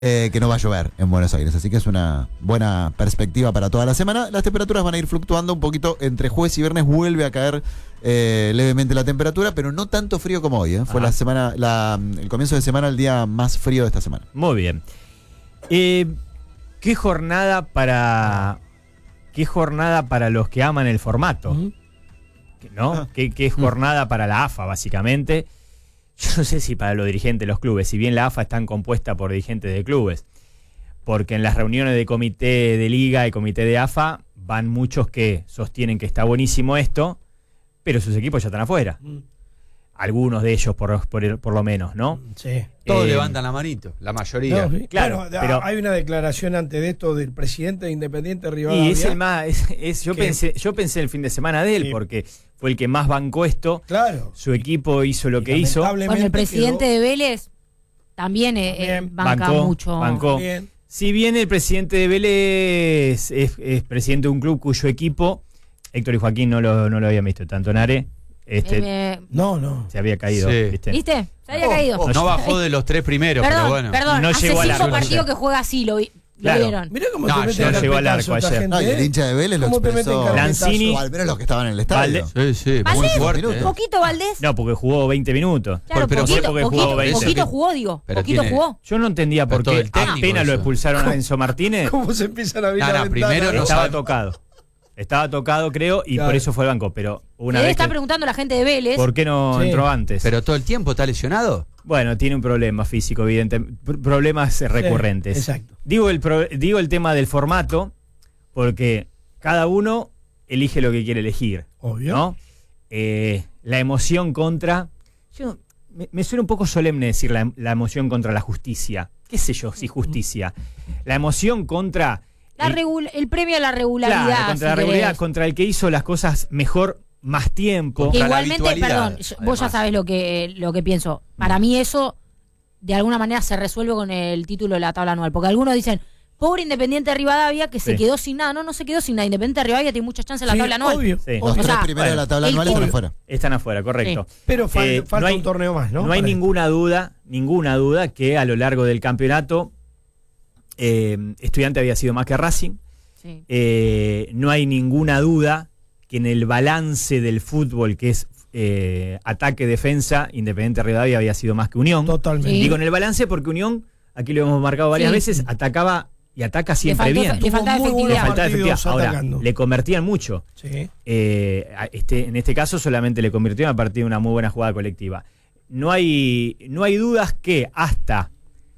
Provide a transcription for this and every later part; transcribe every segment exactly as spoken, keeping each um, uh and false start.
Eh, que no va a llover en Buenos Aires, así que es una buena perspectiva para toda la semana. Las temperaturas van a ir fluctuando un poquito, entre jueves y viernes vuelve a caer eh, levemente la temperatura, pero no tanto frío como hoy, ¿eh? Fue la semana, la, el comienzo de semana el día más frío de esta semana. Muy bien. Eh, ¿Qué jornada para qué jornada para los que aman el formato? Uh-huh. ¿No? Ah. ¿Qué, qué jornada uh-huh. para la A F A, básicamente? Yo no sé si para los dirigentes de los clubes, si bien la A F A está compuesta por dirigentes de clubes, porque en las reuniones de comité de liga y comité de A F A van muchos que sostienen que está buenísimo esto, pero sus equipos ya están afuera. Mm. Algunos de ellos, por, por, por lo menos, ¿no? Sí. Todos eh, levantan la manito, la mayoría. No, sí. Claro, bueno, pero hay una declaración antes de esto del presidente de Independiente Rivadavia. Y es el más, es, es, yo, pensé, yo pensé el fin de semana de él, sí. porque fue el que más bancó esto. Claro. Su equipo hizo lo y que hizo. Bueno, el presidente quedó... de Vélez también, también. Eh, banca bancó, mucho. Bancó. Bien. Si bien el presidente de Vélez es, es presidente de un club cuyo equipo, Héctor y Joaquín no lo, no lo habían visto, tanto Nare. Este, eh, no, no. Se había caído. Sí. ¿Viste? ¿Viste? Se había oh, caído. Oh, no bajó de los tres primeros, perdón, pero bueno. Perdón, no hace llegó cinco al arco, partidos no que juega así, lo, vi, claro. lo vieron. Mirá cómo no, te meten no llegó al arco esta ayer. gente, No, y el hincha de Vélez lo expresó. Lanzini, o al menos los que estaban en el estadio. Sí, sí, muy ¿Valdés? fuerte. ¿Un ¿eh? poquito Valdés? No, porque jugó veinte minutos. Claro, pero poquito, porque poquito, jugó veinte. poquito jugó, digo. Pero poquito tiene, jugó. Yo no entendía por qué apenas lo expulsaron a Enzo Martínez. ¿Cómo se empiezan a ver no, la no, ventana? primero no Estaba sabe. tocado. Estaba tocado, creo, y claro. por eso fue al banco. Pero una Se vez está que, preguntando la gente de Vélez. ¿por qué no Sí. entró antes? Pero todo el tiempo está lesionado. Bueno, tiene un problema físico, evidentemente. Problemas recurrentes. Sí, exacto. Digo el, pro, digo el tema del formato, porque cada uno elige lo que quiere elegir. Obvio. ¿No? Eh, la emoción contra... Yo, me, me suena un poco solemne decir la, la emoción contra la justicia. ¿Qué sé yo si justicia? La emoción contra... La el, regul- el premio a la regularidad. claro, contra si la regularidad, querés. contra el que hizo las cosas mejor más tiempo. Que Contra la igualmente, habitualidad, perdón, yo- vos ya además. sabés lo que, lo que pienso. Para mí eso, de alguna manera, se resuelve con el título de la tabla anual. Porque algunos dicen, pobre Independiente de Rivadavia, que se Sí. quedó sin nada. No, no se quedó sin nada. Independiente de Rivadavia tiene muchas chances en la Sí, tabla anual. obvio. Sí. Los O tres sea, primeros de la tabla el anual están obvio. afuera. Están afuera, correcto. Pero fal- Eh, falta no hay- un torneo más, ¿no? No hay Para- ninguna duda, ninguna duda que a lo largo del campeonato eh, Estudiante había sido más que Racing. Sí. Eh, no hay ninguna duda que en el balance del fútbol, que es eh, ataque-defensa, Independiente Rivadavia había sido más que Unión. Totalmente. Sí. Digo en el balance porque Unión, aquí lo hemos marcado varias Sí. veces, atacaba y ataca siempre Le faltó- bien. le Tuvo faltaba muy buenos Le efectividad. faltaba partidos efectividad. Ahora, atacando. le convertían mucho. Sí. Eh, a este, en este caso solamente le convirtió a partir de una muy buena jugada colectiva. No hay, no hay dudas que hasta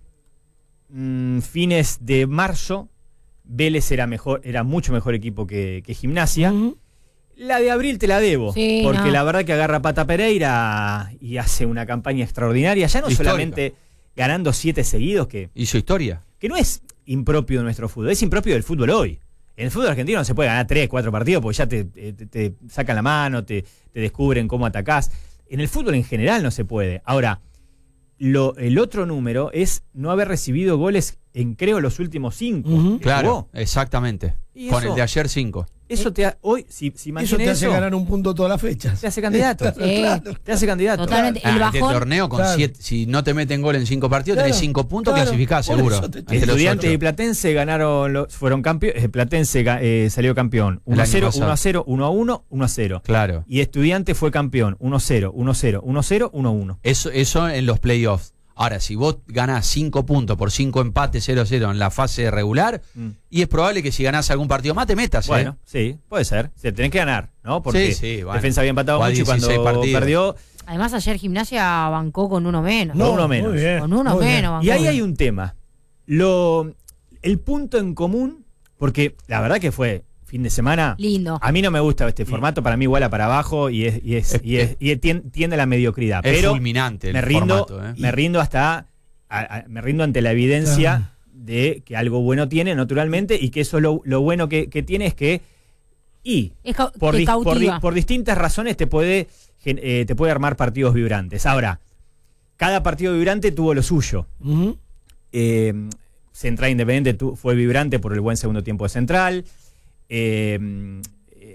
mm, fines de marzo Vélez era mejor, era mucho mejor equipo que, que Gimnasia. Uh-huh. La de abril te la debo, Sí, porque no. la verdad que agarra Pata Pereira y hace una campaña extraordinaria, ya no Histórica. solamente ganando siete seguidos, que, Hizo historia. que no es impropio de nuestro fútbol, es impropio del fútbol hoy. En el fútbol argentino no se puede ganar tres, cuatro partidos porque ya te, te, te sacan la mano, te, te descubren cómo atacás. En el fútbol en general no se puede. Ahora, lo, el otro número es no haber recibido goles en, creo, los últimos cinco. Ujú. que Claro, jugó. exactamente. Y Con eso- el de ayer cinco. Eso te ha, hoy, si, si Eso mantiene te hace eso, ganar un punto todas las fechas. te hace candidato. Sí. Te hace candidato. Totalmente. El Ah, este bajón. torneo con Claro. siete, si no te meten gol en cinco partidos, Claro, tenés cinco puntos, claro. clasificás Por seguro. eso te estoy Entre los Estudiantes ocho. y Platense ganaron, los, fueron campeones. Platense ga- eh, salió campeón El uno a año cero, pasado. uno a cero, uno a uno, uno a cero. Claro. Y Estudiante fue campeón uno a cero, uno a cero, uno a cero, uno a uno. Eso, eso en los playoffs. Ahora, si vos ganás cinco puntos por cinco empates cero a cero en la fase regular, Mm. y es probable que si ganás algún partido más te metas. Bueno, ¿eh? sí, puede ser. Se tenés que ganar, ¿no? Porque Sí, sí, bueno. Defensa había empatado O a mucho y cuando dieciséis partidos. perdió. Además, ayer Gimnasia bancó con uno menos. No, uno menos. Muy bien, Con uno muy bien. menos. bancó. Y ahí hay un tema. Lo, el punto en común, porque la verdad que fue fin de semana. Lindo. A mí no me gusta este formato, para mí iguala para abajo y es, y es, Es- y es- y es- tien- tiende a la mediocridad. Es pero fulminante el me rindo, formato. ¿eh? me rindo hasta a- a- me rindo ante la evidencia Claro. de que algo bueno tiene, naturalmente, y que eso lo, lo bueno que, que tiene es que y Es cau- por, te dis- por, di- cautiva. por distintas razones te puede gen- eh, te puede armar partidos vibrantes. Ahora, cada partido vibrante tuvo lo suyo. Ujú. Eh, Central Independiente tu- fue vibrante por el buen segundo tiempo de Central. Eh,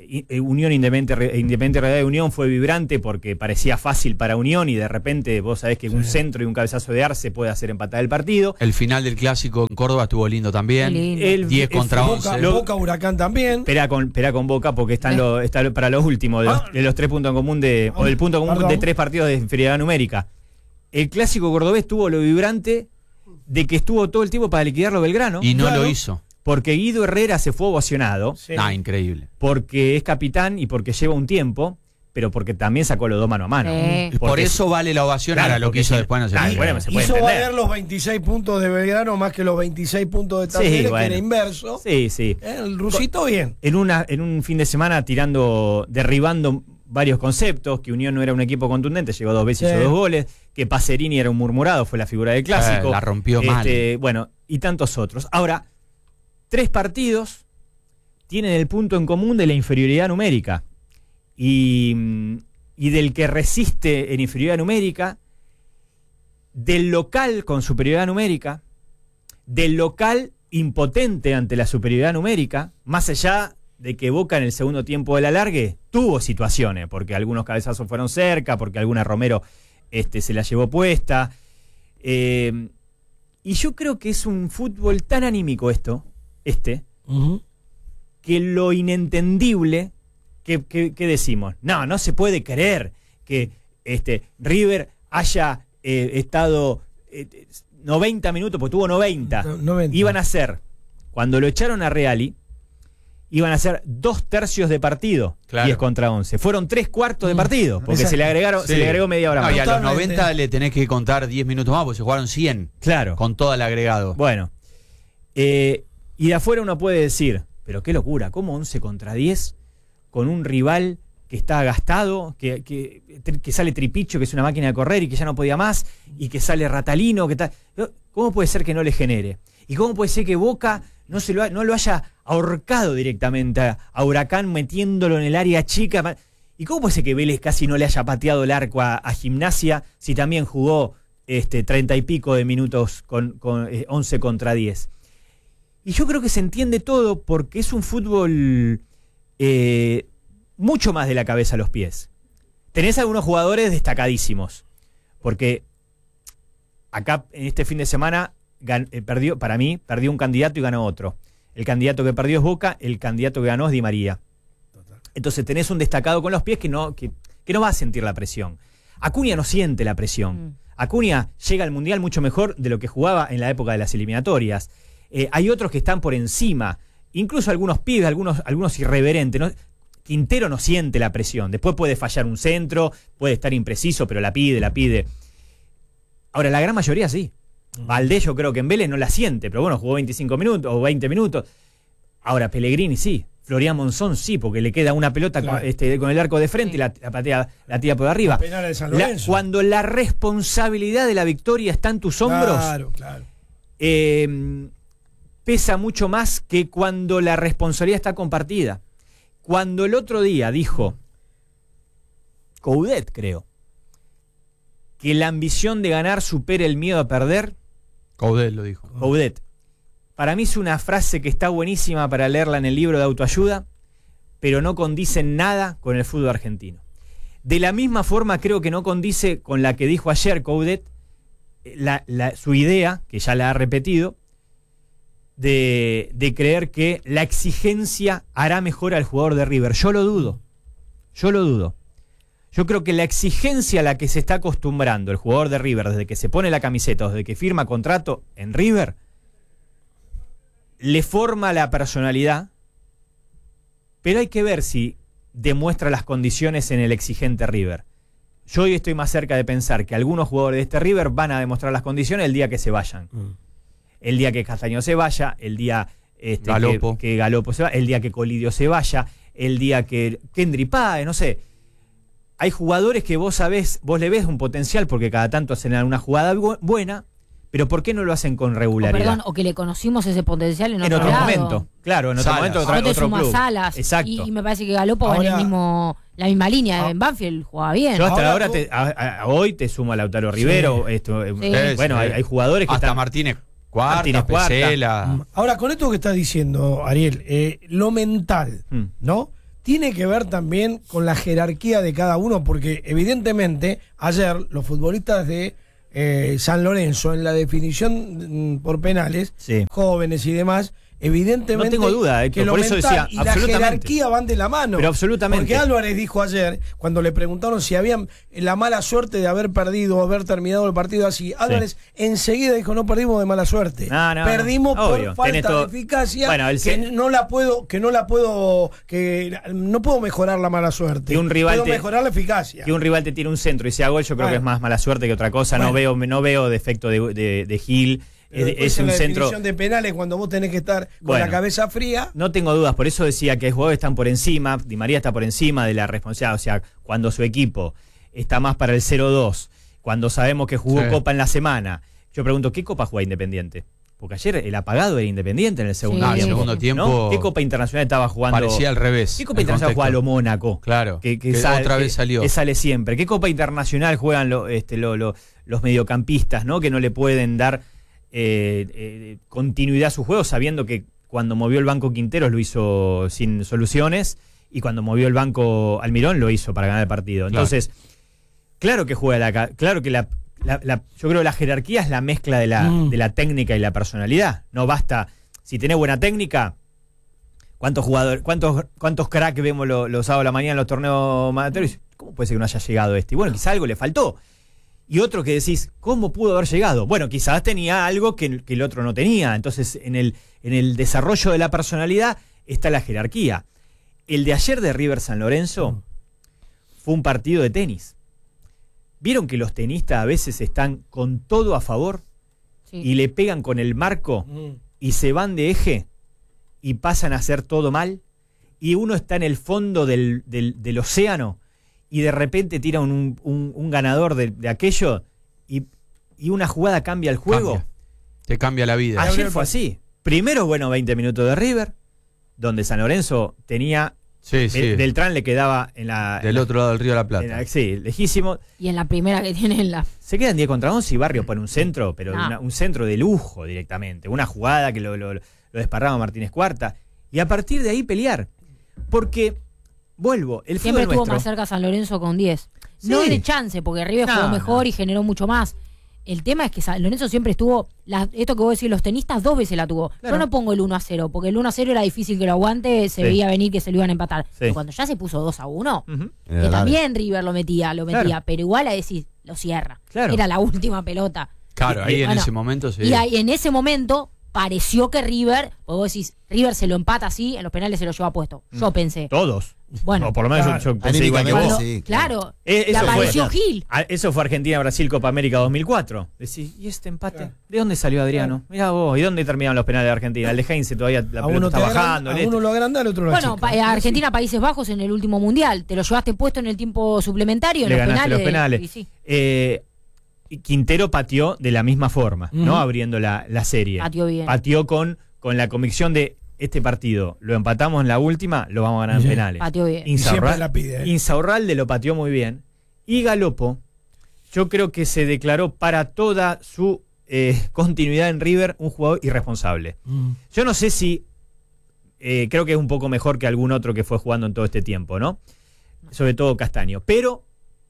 Unión Independiente, Independiente Rivadavia de Unión fue vibrante porque parecía fácil para Unión y de repente vos sabés que sí. un centro y un cabezazo de Arce puede hacer empatar el partido. El final del clásico en Córdoba estuvo lindo también. Lindo. El, diez contra Boca, once. Boca Huracán también. Espera con, espera con Boca porque están Eh. los, está para los últimos de los, Ah. de los tres puntos en común de, o del punto común Perdón. de tres partidos de inferioridad numérica. El clásico cordobés tuvo lo vibrante de que estuvo todo el tiempo para liquidarlo Belgrano. Y no Claro. lo hizo. Porque Guido Herrera se fue ovacionado. Sí. Ah, increíble. Porque es capitán y porque lleva un tiempo, pero porque también sacó los dos mano a mano. Sí. Por Porque eso vale la ovación. Claro, Ahora lo porque que hizo si- después no se Ah, puede. bueno, se puede Hizo entender. valer los veintiséis puntos de Belgrano más que los veintiséis puntos de Talleres, bueno. que era inverso. Sí, sí. Eh, El rusito bien. En, una, en un fin de semana tirando, derribando varios conceptos, que Unión no era un equipo contundente, llegó dos veces, Sí. hizo dos goles, que Pacerini era un murmurado, fue la figura del clásico. Eh, la rompió mal. Bueno, y tantos otros. Ahora, tres partidos tienen el punto en común de la inferioridad numérica. Y, y del que resiste en inferioridad numérica, del local con superioridad numérica, del local impotente ante la superioridad numérica, más allá de que Boca en el segundo tiempo del alargue tuvo situaciones, porque algunos cabezazos fueron cerca, porque alguna Romero este, se la llevó puesta. Eh, y yo creo que es un fútbol tan anímico esto, este, Uh-huh. que lo inentendible, que, que, que decimos, no, no se puede creer que este, River haya eh, estado eh, noventa minutos, porque tuvo noventa, No- noventa. iban a ser, cuando lo echaron a Reali, iban a ser dos tercios de partido, Claro. diez contra once. Fueron tres cuartos de partido, porque Exacto. se le agregaron, Sí. se le agregó media hora No, más. y a los Totalmente. noventa le tenés que contar diez minutos más, porque se jugaron cien Claro. con todo el agregado. Bueno, eh, y de afuera uno puede decir, pero qué locura, ¿cómo once contra diez con un rival que está gastado, que, que, que sale Tripicho, que es una máquina de correr y que ya no podía más, y que sale Ratalino, que tal? ¿Cómo puede ser que no le genere? ¿Y cómo puede ser que Boca no, se lo, ha- no lo haya ahorcado directamente a, a Huracán metiéndolo en el área chica? ¿Y cómo puede ser que Vélez casi no le haya pateado el arco a, a Gimnasia si también jugó este, treinta y pico de minutos con, con eh, once contra diez? Y yo creo que se entiende todo porque es un fútbol eh, mucho más de la cabeza a los pies. Tenés algunos jugadores destacadísimos, porque acá en este fin de semana gan- eh, perdió, para mí, perdió un candidato y ganó otro. El candidato que perdió es Boca, el candidato que ganó es Di María. Entonces tenés un destacado con los pies que no, que, que no va a sentir la presión. Acuña no siente la presión. Mm. Acuña llega al Mundial mucho mejor de lo que jugaba en la época de las eliminatorias. Eh, hay otros que están por encima, incluso algunos pibes, algunos, algunos irreverentes, ¿no? Quintero no siente la presión, después puede fallar un centro, puede estar impreciso, pero la pide, la pide. Ahora, la gran mayoría sí. Valdés yo creo que en Vélez no la siente, pero bueno, jugó veinticinco minutos o veinte minutos. Ahora, Pellegrini sí, Florian Monzón sí, porque le queda una pelota Claro. con, este, con el arco de frente Sí. y la, la patea, la tira por arriba. Penales de San La- Lorenzo. cuando la responsabilidad de la victoria está en tus hombros, Claro, claro. eh, pesa mucho más que cuando la responsabilidad está compartida. Cuando el otro día dijo Coudet, creo, que la ambición de ganar supera el miedo a perder, Coudet lo dijo. Coudet, para mí es una frase que está buenísima para leerla en el libro de autoayuda, pero no condice en nada con el fútbol argentino. De la misma forma creo que no condice con la que dijo ayer Coudet, la, la, su idea, que ya la ha repetido, de, de creer que la exigencia hará mejor al jugador de River. Yo lo dudo, yo lo dudo. Yo creo que la exigencia a la que se está acostumbrando el jugador de River desde que se pone la camiseta o desde que firma contrato en River, le forma la personalidad, pero hay que ver si demuestra las condiciones en el exigente River. Yo hoy estoy más cerca de pensar que algunos jugadores de este River van a demostrar las condiciones el día que se vayan. Mm. El día que Castaño se vaya, el día este, Galopo. Que, que Galopo se vaya, el día que Colidio se vaya, el día que Kendry Páez, no sé. Hay jugadores que vos sabés, vos le ves un potencial porque cada tanto hacen una jugada bu- buena, pero ¿por qué no lo hacen con O, regularidad? perdón, o que le conocimos ese potencial en en otro, otro lado. momento, claro, en otro Salas. momento, otra- Ahora te otro sumas club. Salas. Exacto. Y, y me parece que Galopo va en el Ahora- mismo, la misma línea. Ah. En Banfield jugaba bien. Yo hasta Ahora ahora, tú- te- a, a- a hoy te sumo a Lautaro Rivero. Esto, eh, Sí. Bueno, Sí. hay, hay jugadores que Hasta están. Martínez Cuarta, Martínez Cuarta. Pesela. Ahora, con esto que estás diciendo, Ariel, eh, lo mental, Mm. ¿no? tiene que ver también con la jerarquía de cada uno, porque evidentemente ayer los futbolistas de eh, San Lorenzo, en la definición mm, por penales, Sí. jóvenes y demás, evidentemente No tengo duda, Héctor, que lo por eso mental decía, y la absolutamente. jerarquía van de la mano. Pero absolutamente. Porque Álvarez dijo ayer, cuando le preguntaron si habían la mala suerte de haber perdido o haber terminado el partido así, Álvarez enseguida dijo, no perdimos de mala suerte. No, no, perdimos no, por obvio, falta tenés todo- de eficacia, Bueno, el que se- no la puedo, que no la puedo, que no puedo mejorar la mala suerte. Que un rival puedo te- mejorar la eficacia. Que un rival te tire un centro y sea gol, yo creo Bueno. que es más mala suerte que otra cosa. No veo no veo defecto de, de, de Gil. Pero Es, después es en un la centro. definición de penales, cuando vos tenés que estar con Bueno. la cabeza fría. No tengo dudas, por eso decía que jugadores están por encima, Di María está por encima de la responsabilidad. O sea, cuando su equipo está más para el cero dos, cuando sabemos que jugó Sí. Copa en la semana, yo pregunto, ¿qué Copa juega Independiente? Porque ayer el apagado era Independiente en el segundo Sí. Ah, el tiempo. segundo ¿no? tiempo ¿Qué Copa Internacional estaba jugando? parecía al revés. ¿Qué Copa el Internacional juega lo contexto. Mónaco? Claro, Que, que que sale- otra que- vez salió. que sale siempre. ¿Qué Copa Internacional juegan lo- este, lo- lo- los mediocampistas, ¿no? Que no le pueden dar eh, eh, continuidad a su juego, sabiendo que cuando movió el banco Quinteros lo hizo sin soluciones y cuando movió el banco Almirón lo hizo para ganar el partido. Claro. Entonces, claro que juega la ca- claro que la, la- la- yo creo que la jerarquía es la mezcla de la, Mm. de la técnica y la personalidad. No basta, si tenés buena técnica, ¿cuántos jugadores, cuántos, cuántos cracks vemos lo- los sábados a la mañana en los torneos amatorios? ¿Cómo puede ser que no haya llegado este? Y bueno, quizá algo le faltó. Y otro que decís, ¿cómo pudo haber llegado? Bueno, quizás tenía algo que, que el otro no tenía. Entonces, en el, en el desarrollo de la personalidad está la jerarquía. El de ayer de River San Lorenzo fue un partido de tenis. ¿Vieron que los tenistas a veces están con todo a favor Sí. y le pegan con el marco Mm. y se van de eje y pasan a hacer todo mal? Y uno está en el fondo del, del, del océano y de repente tira un, un, un ganador de, de aquello y, y una jugada cambia el juego. Cambia. Te cambia la vida. Ayer fue así. Primero, bueno, veinte minutos de River, donde San Lorenzo tenía... Sí, sí. Bel- Beltrán le quedaba en la... Del otro lado del Río de la Plata. en la- sí, lejísimo. Y en la primera que tienen la... Se quedan diez contra once y Barrio pone un centro, pero No. una- un centro de lujo directamente. Una jugada que lo, lo, lo desparraba Martínez Cuarta. Y a partir de ahí pelear. Porque, vuelvo, el Siempre fútbol estuvo nuestro... más cerca San Lorenzo con diez. Sí. No de chance, porque River No, jugó mejor no. y generó mucho más. El tema es que San Lorenzo siempre estuvo, la- esto que vos decís, los tenistas dos veces la tuvo. Claro. Yo no pongo el uno a cero, porque el uno a cero era difícil que lo aguante, se Sí. veía venir que se lo iban a empatar. Sí. Pero cuando ya se puso dos a uno, Ujú. Era que largo. también River lo metía, lo metía, Claro. pero igual a decir, lo cierra. Claro. Era la última pelota. Claro, ahí Y- en bueno, ese momento sí. Y ahí, en ese momento pareció que River, porque vos decís, River se lo empata así, en los penales se lo lleva puesto. Yo pensé. Todos. Bueno, o por lo menos claro. yo, yo pensé igual que Anímicamente vos. sí. Sí, claro, claro. Eh, le eso fue- apareció Gil. Ah, Eso fue Argentina-Brasil Copa América dos mil cuatro. Decís, ¿y este empate? Claro. ¿De dónde salió Adriano? Mirá vos, ¿y dónde terminaron los penales de Argentina? El de Heinze todavía la A pelota uno, está te agranda- bajando. a el este. uno lo agranda, al otro lo Bueno, achica. pa- eh, Argentina, Países Bajos en el último mundial. Te lo llevaste puesto en el tiempo suplementario, en Le los ganaste penales. los penales. Y sí, Eh, y Quintero pateó de la misma forma, ¿no? Ujú. Abriendo la, la serie. pateó bien. Pateó con, con la convicción de este partido. Lo empatamos en la última, lo vamos a ganar Sí. en penales. Pateó bien. Y siempre Insaurral- la pide, ¿eh? Insaurralde lo pateó muy bien. Y Galopo, yo creo que se declaró para toda su eh, continuidad en River un jugador irresponsable. Mm. Yo no sé si, eh, creo que es un poco mejor que algún otro que fue jugando en todo este tiempo, ¿no? Sobre todo Castaño. Pero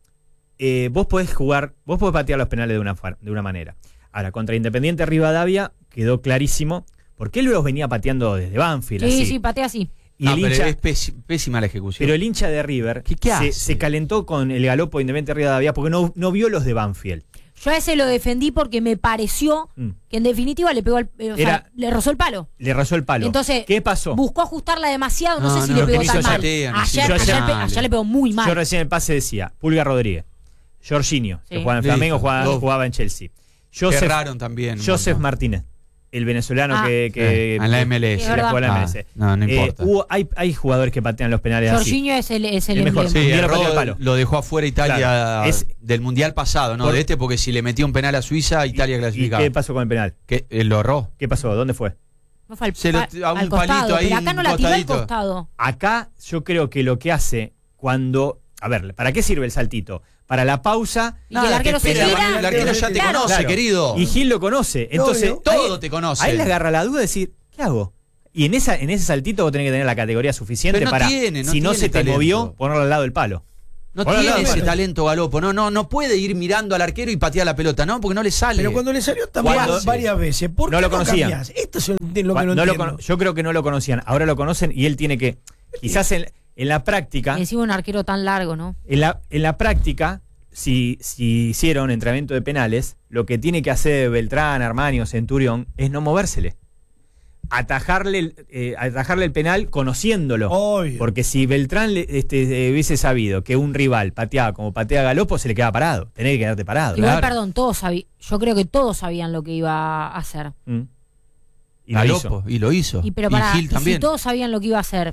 eh, vos podés jugar, vos podés patear los penales de una, fa- de una manera. Ahora, contra Independiente Rivadavia quedó clarísimo, porque él los venía pateando desde Banfield. Sí, así. sí, patea así. Y No, el pero hincha- es pési- pésima la ejecución. pero el hincha de River ¿Qué- qué se, hace? se calentó con el galopo de Independiente Rivadavia porque no, no vio los de Banfield. Yo a ese lo defendí porque me pareció Mm. que en definitiva le pegó al, eh, o sea, Era- le rozó el palo. Le rasó el palo. Entonces, ¿qué pasó? Buscó ajustarla demasiado, no, No, sé si no, le pegó que tan hizo mal. Yatea, no Ayer, hizo ayer, Yatea. pe- ayer le pegó muy mal. Yo recién en el pase decía, Pulga Rodríguez, Jorginho, que Sí. jugaba en Listo. Flamengo, jugaba, Dos. jugaba en Chelsea. Joseph, Cerraron también. un Joseph montón. Martínez, el venezolano Ah. que, que- Eh, en la M L S. Es que verdad. juega en la Ah, M L S. no, no Eh, importa. hubo- hay, hay jugadores que patean los penales así. Jorginho es el, es el, El mejor, emblema. Sí, Mundial erró, pateó el palo. lo dejó afuera Italia Claro, es- del Mundial pasado, no Por- de este, porque si le metía un penal a Suiza, Italia ¿Y clasificaba. qué pasó con el penal? Que, eh, lo erró. ¿Qué pasó? ¿Dónde fue? No fue al, Se lo- pa- a un al costado, palito ahí, pero acá no un la tiró al costadito. costado. Acá yo creo que lo que hace cuando... A ver, ¿para qué sirve el saltito? Para la pausa. Y que el arquero se espera, gira. El arquero ya te Claro. conoce, Claro. querido. Y Gil lo conoce. Entonces, Obvio. Todo ahí- te conoce. Ahí le agarra la duda de decir, ¿qué hago? Y en esa en ese saltito vos tenés que tener la categoría suficiente Pero no para, tiene, no si no tiene se te talento. movió, ponerlo al lado del palo. No Bueno, tiene no, ese bueno. talento Galopo, no, no, no puede ir mirando al arquero y patear la pelota, ¿no? Porque no le sale. Pero cuando le salió también Cuando- varias veces, ¿por No qué lo no conocían. cambiás? Esto es lo que no, No lo entiendo. cono- yo creo que no lo conocían, ahora lo conocen y él tiene que, quizás en, en la práctica, Y encima un arquero tan largo, ¿no? en la, en la práctica, si, si hicieron entrenamiento de penales, lo que tiene que hacer Beltrán, Armani o Centurión es no movérsele. Atajarle, el- eh, atajarle el penal conociéndolo. Obvio. Porque si Beltrán le- este, eh, hubiese sabido que un rival pateaba como patea Galopo, se le queda parado. Tenés que quedarte parado. Igual, claro. perdón, todos sabían. Yo creo que todos sabían lo que iba a hacer. Mm. Y lo Galopo, hizo. y lo hizo. Y pero para, Gil y también. si todos sabían lo que iba a hacer,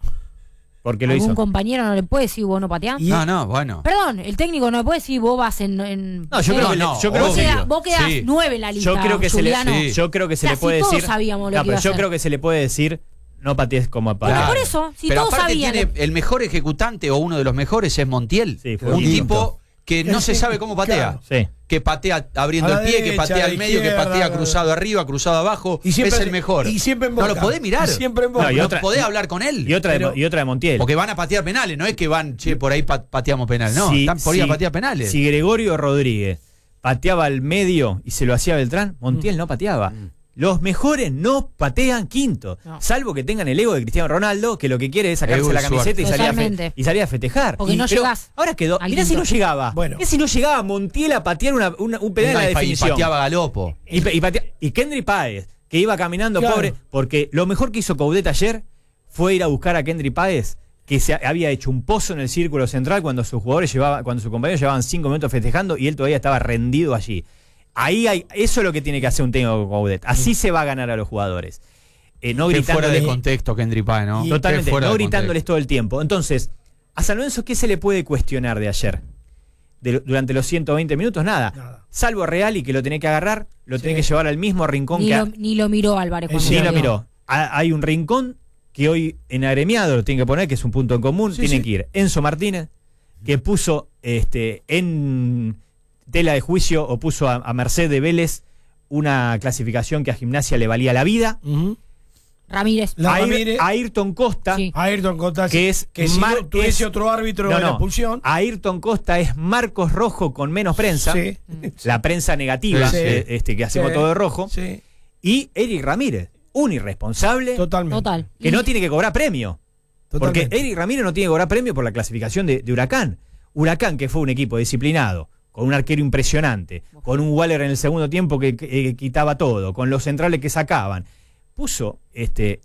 Porque lo algún hizo. compañero no le puede decir vos no pateás. Y- No, no, bueno. Perdón, el técnico no le puede decir vos vas en. en- No, yo creo eh, que le- no, yo creo vos, que- obvio. quedás, vos quedás Sí. nueve en la lista. Yo creo que se le, Juliano. sí. yo creo que se O sea, le si puede todos decir. sabíamos lo no, que pero iba a yo hacer. creo que se le puede decir no patees como Bueno, patea. por eso, si Pero todos aparte sabían. tiene el mejor ejecutante o uno de los mejores es Montiel. Sí, fue un un tipo que no se sabe cómo patea. Claro. Sí. Que patea abriendo A la el pie, que derecha, patea a la al medio, que izquierda, patea a la- cruzado arriba, cruzado abajo. Y siempre- es el mejor. y siempre en no Boca. lo podés mirar. Y siempre en Boca. No, y No otra- podés hablar con él. Y otra, Pero- de, y otra de Montiel. Porque van a patear penales, no es que van, che, por ahí pa- pateamos penales. No, Si- están por ahí si- a patear penales. Si Gregorio Rodríguez pateaba al medio y se lo hacía Beltrán, Montiel no pateaba. Los mejores no patean quinto, No. salvo que tengan el ego de Cristiano Ronaldo, que lo que quiere es sacarse Ego y la camiseta y salir, a fe- Totalmente. y salir a festejar. Porque Y- no pero llegás ahora quedó. al Mirá si quinto. no llegaba. Bueno. Mirá si no llegaba Montiel a patear una, una- un penal No, en la y pa- y definición. pateaba Galopo. Y, pe- y, patea- y Kendry Páez, que iba caminando Claro. pobre, porque lo mejor que hizo Coudet ayer fue ir a buscar a Kendry Páez, que se ha- había hecho un pozo en el círculo central cuando sus jugadores llevaban, cuando sus compañeros llevaban cinco minutos festejando y él todavía estaba rendido allí. Ahí hay, eso es lo que tiene que hacer un técnico con Coudet. Así se va a ganar a los jugadores. Eh, no Qué gritándole, fuera de contexto, Kendry Páez, ¿no? Y- Qué totalmente, fuera no de gritándoles contexto. todo el tiempo. Entonces, a San Lorenzo, ¿qué se le puede cuestionar de ayer? De lo- durante los ciento veinte minutos, nada. Nada. Salvo a Reali, que lo tenés que agarrar, lo Sí. tenés que llevar al mismo rincón Ni que lo, a- ni lo miró Álvarez. Eh, cuando sí, Sí, lo vio. miró. Ha- Hay un rincón que hoy en agremiado lo tienen que poner, que es un punto en común. Sí, Tienen sí. que ir Enzo Martínez, que puso este, en tela de juicio o puso a, a merced de Vélez una clasificación que a Gimnasia le valía la vida. Ujú. Ramírez. La A, Ir- Ramírez. a Ayrton Costa, Sí. Ayrton Costa, que es que si Mar- no tuviese es- otro árbitro no, de la no, expulsión. a Ayrton Costa es Marcos Rojo con menos prensa. Sí. La prensa negativa, Sí. eh, este, que hacemos Sí. todo de rojo. Sí, Y Eric Ramírez, un irresponsable totalmente. Total. que Y- no tiene que cobrar premio. Porque Totalmente. Eric Ramírez no tiene que cobrar premio por la clasificación de, de Huracán. Huracán, que fue un equipo disciplinado, con un arquero impresionante, con un Waller en el segundo tiempo que, que, eh, quitaba todo, con los centrales que sacaban, puso este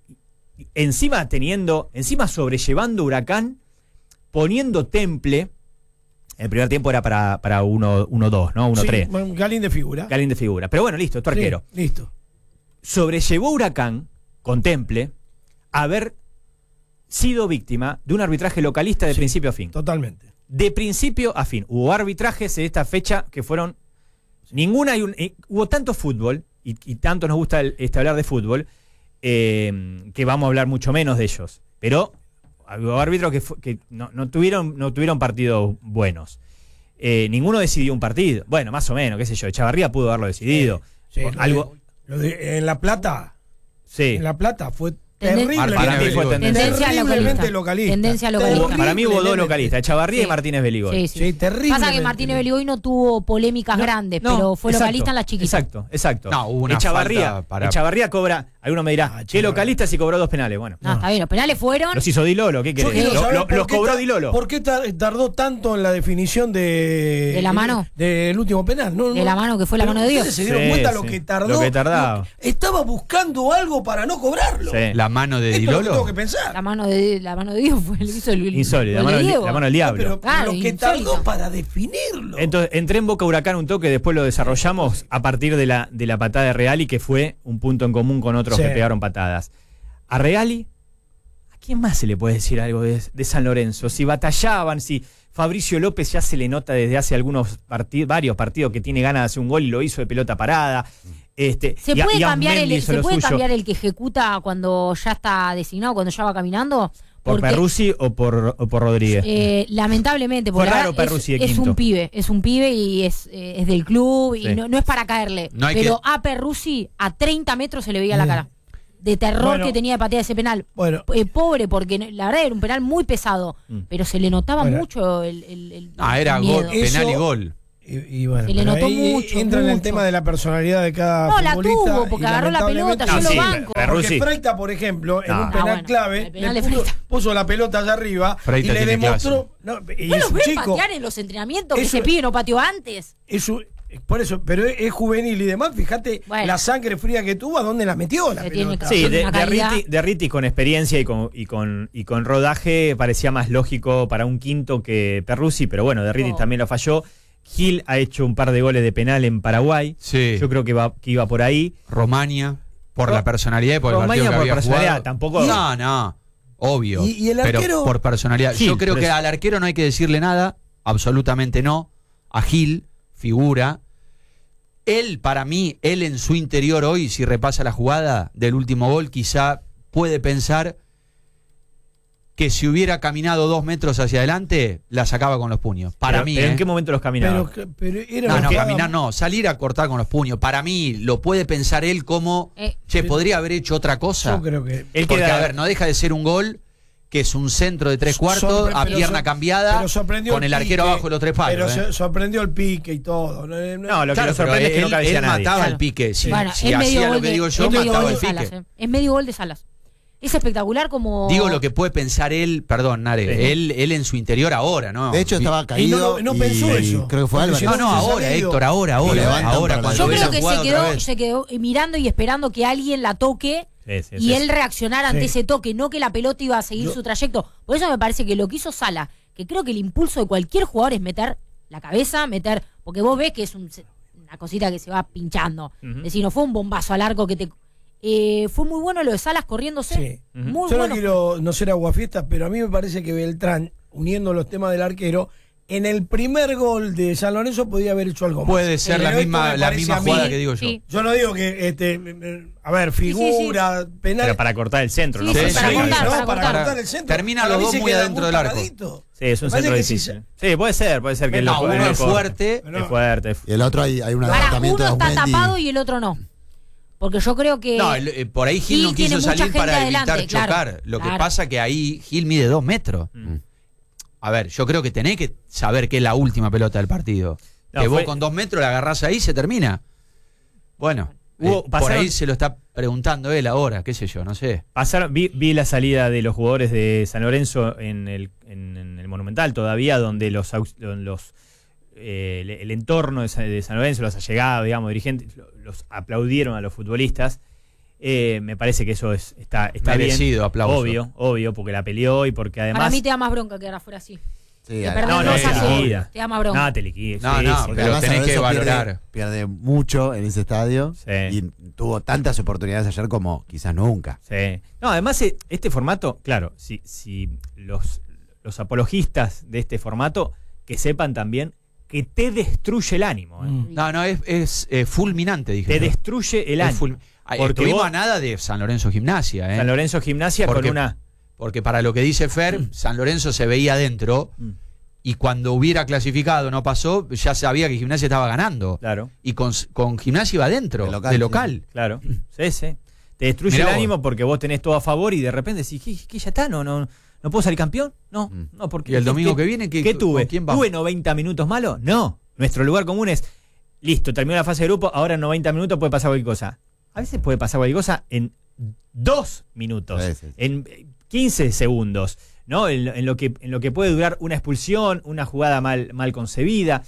encima teniendo, encima sobrellevando Huracán, poniendo temple. El primer tiempo era para, para uno dos, ¿no? uno tres. Sí, bueno, Galín de figura. Galín de figura. Pero bueno, listo, tu Sí, arquero. listo. Sobrellevó Huracán, con temple, a haber sido víctima de un arbitraje localista de Sí. principio a fin. Totalmente. De principio a fin. Hubo arbitrajes en esta fecha que fueron. Ninguna. Hay un, eh, hubo tanto fútbol, y, y tanto nos gusta el- este, hablar de fútbol, eh, que vamos a hablar mucho menos de ellos. Pero hubo árbitros que, fu- que no, no tuvieron, no tuvieron partidos buenos. Eh, ninguno decidió un partido. Bueno, más o menos, qué sé yo. Echavarría pudo haberlo decidido. Sí, Por lo algo. de- lo de- en La Plata, Sí. en La Plata fue Tenden- terrible. Para mí fue tendencia. Tendencia terriblemente localista. localista. Tendencia localista. Hubo- para mí hubo dos Terriblemente. localistas, Echavarría Sí. y Martínez Beligol. Sí, sí. Sí, terrible. Pasa que Martínez Beligoy no tuvo polémicas No, grandes, no, pero fue exacto, localista en la chiquita. Exacto, exacto. No, hubo una Echavarría, falta para- Echavarría cobra, alguno me dirá, Ah, ¿qué Echavarría. localista si cobró dos penales? Bueno, No, está bien, los penales fueron. los hizo Dilolo, ¿qué Yo querés? quiero Lo- saber lo- por los qué cobró ta- Dilolo. ¿Por qué ta- tardó tanto en la definición de. ¿De la mano? Del último penal. No, De no. la mano, que fue la Pero mano de Dios. ¿ustedes ¿Se dieron Sí, cuenta lo sí. que tardó? Lo que tardaba. Lo- Estaba buscando algo para no cobrarlo. Sí. La mano de Esto es lo que tengo Dilolo. que pensar. La mano de, la mano de Dios fue el hizo el, Insólito, la el mano, de del, Diego. la mano del No, diablo. pero Claro, lo que insólito. tardó para definirlo. Entonces, entré en Boca Huracán un toque, después lo desarrollamos a partir de la, de la patada de Reali, que fue un punto en común con otros Sí. que pegaron patadas. A Reali, ¿a quién más se le puede decir algo de, de San Lorenzo? Si batallaban, si Fabricio López ya se le nota desde hace algunos partidos, varios partidos que tiene ganas de hacer un gol y lo hizo de pelota parada. Este, ¿Se y a- puede, y cambiar Asmendi el, hizo ¿se lo puede suyo. cambiar el que ejecuta cuando ya está designado, cuando ya va caminando? ¿Por Porque, Perruzzi o por, o por Rodríguez? eh, lamentablemente, Fue porque raro la verdad Perruzzi es, de es quinto. un pibe, es un pibe y es, eh, es del club y Sí. no, no es para caerle. No hay pero que- a Perruzzi a treinta metros se le veía la cara. de terror Bueno. que tenía de patear ese penal. Bueno. Eh, pobre, porque la verdad era un penal muy pesado, Mm. pero se le notaba Bueno. mucho el, el, el- Ah, el era miedo. gol, penal y Eso- gol. Y, y bueno, Se le pero notó ahí mucho, entra en el mucho. tema de la personalidad de cada No, la futbolista. tuvo, porque y agarró la lamentablemente- pelota, yo No, lo sí, banco. Perruzzi. Porque Freita, por ejemplo, en No. un Ah, penal bueno, clave, el penal le de puso, Freita. puso la pelota allá arriba Freita y le tiene demostró. No, y ¿No es lo un ven chico. patear en los entrenamientos que Eso- ese pibe no pateó antes? Es un- por eso, pero es, es juvenil y demás. Fíjate Bueno. la sangre fría que tuvo, ¿a dónde la metió la Se tiene pelota? que- Sí, Son de, una de calidad. Riti, de Riti con experiencia y con, y, con, y con rodaje parecía más lógico para un quinto que Perruzzi, pero bueno, de Riti Oh. también lo falló. Gil ha hecho un par de goles de penal en Paraguay. Sí. Yo creo que, va, que iba por ahí. Romania, por Ro- la personalidad y por el Romaña partido que por había personalidad, jugado. tampoco- No, no, obvio. ¿Y- y el pero arquero? por personalidad. Gil, Yo creo por que eso. al arquero no hay que decirle nada, absolutamente no. A Gil, figura. Él, para mí, él en su interior hoy, si repasa la jugada del último gol, quizá puede pensar que si hubiera caminado dos metros hacia adelante, la sacaba con los puños. Para Pero- mí, pero ¿eh? ¿en qué momento los caminaba? Pero, que- pero era No, una no, jugada- caminar no, salir a cortar con los puños. Para mí, lo puede pensar él como, Eh, che, ¿podría haber hecho otra cosa? Yo creo que. Él Porque, queda- a ver, no deja de ser un gol que es un centro de tres cuartos, Sorpre- a pero pierna sor- cambiada, pero sorprendió con el arquero pique, abajo de los tres palos. Pero ¿eh? se- sorprendió el pique y todo. No, no- No, lo que Claro, lo sorprende pero es que no él- cabecea él nadie. mataba Claro. el pique. Si, bueno, si es medio hacía gol lo que de, digo es yo, medio mataba gol el de pique. Salas. eh. Es medio gol de Salas. Es espectacular como. Digo lo que puede pensar él, perdón, Nare, Sí. él, él en su interior ahora, ¿no? De hecho, Vi- estaba caído. no- no pensó y eso. Creo que fue Porque Álvarez. si No, no, hubiese ahora, salido, Héctor, ahora, lo ahora, levantan ahora, para cuando Yo la ve creo esa que jugada se otra quedó, vez. se quedó mirando y esperando que alguien la toque Sí, sí, y sí, él sí. reaccionara ante Sí. ese toque, no que la pelota iba a seguir Yo- su trayecto. Por eso me parece que lo que hizo Sala, que creo que el impulso de cualquier jugador es meter la cabeza, meter, porque vos ves que es un- una cosita que se va pinchando. Ujú. Es decir, no fue un bombazo al arco que te... eh, fue muy bueno lo de Salas corriéndose. Sí. Ujú. Muy Yo bueno. no quiero no ser aguafiestas, pero a mí me parece que Beltrán, uniendo los temas del arquero, en el primer gol de San Lorenzo podía haber hecho algo más. Puede ser Pero la esto misma, me la parece misma a mí- jugada que digo yo. Sí. Yo no digo que, este, eh, a ver, sí, sí. figura, penal. Pero para cortar el centro, Sí, ¿no? sí, Para para sacar cortar, cabeza. no, para para cortar. cortar el centro. Terminan Para los mí dos se muy queda adentro del arco. paradito. Sí, es un Me parece centro que sí, difícil. Sí, puede ser, puede ser que No, lo- uno lo es corte. fuerte. Pero Es fuerte. Y el otro hay, hay un Para, adelantamiento uno de está Osmendi. tapado y el otro no. Porque yo creo que... No, el- eh, por ahí Gil, Gil no tiene quiso mucha salir gente para adelante, evitar claro, chocar. Lo que claro. pasa que ahí Gil mide dos metros. Mm. A ver, yo creo que tenés que saber que es la última pelota del partido. No, que vos fue- con dos metros la agarrás ahí y se termina. Bueno, Hubo- eh, por pasaron- ahí se lo está preguntando él ahora, qué sé yo, no sé. Pasaron, vi, vi la salida de los jugadores de San Lorenzo en el, en, en el Monumental todavía, donde los, aux- los eh, el, el entorno de San, de San Lorenzo, los allegados, digamos, dirigentes, lo- los aplaudieron a los futbolistas. Eh, me parece que eso es, está, está Merecido bien. aplauso. Obvio, obvio, porque la peleó y porque además... Para mí te da más bronca que ahora fuera así. Sí, Que a- perdón, no, no, no, te es así. liquida. Te da más bronca. No, te liquida. No, sí, no, sí. porque pero además tenés San que Lorenzo valorar. Pierde, pierde mucho en ese estadio Sí. y tuvo tantas oportunidades ayer como quizás nunca. Sí. No, además eh, este formato, claro, si, si los, los apologistas de este formato que sepan también que te destruye el ánimo. ¿eh? Mm. No, no, es, es eh, fulminante, dije. Te yo. destruye el Es ánimo. fulm- Ah, Porque Estuvimos vos- a nada de San Lorenzo Gimnasia, ¿eh? San Lorenzo Gimnasia Porque- con una... Porque para lo que dice Fer, San Lorenzo se veía adentro Mm, y cuando hubiera clasificado, no pasó, ya sabía que Gimnasia estaba ganando. Claro, Y con, con Gimnasia iba adentro, De local, de sí. local. claro. Sí, sí. Te destruye Mirá el vos. ánimo porque vos tenés todo a favor y de repente decís, ¿qué, qué ya está? ¿No, no, ¿No puedo salir campeón? No, Mm. no, porque... Y el ¿qué- domingo qué- que viene, ¿qué, ¿Qué tuve? ¿con quién vamos? ¿Tuve noventa minutos malos? No. Nuestro lugar común es, listo, terminó la fase de grupo, ahora en noventa minutos puede pasar cualquier cosa. A veces puede pasar cualquier cosa en dos minutos, Sí, sí, sí. en quince segundos, ¿no? En, en lo que, en lo que puede durar una expulsión, una jugada mal, mal concebida.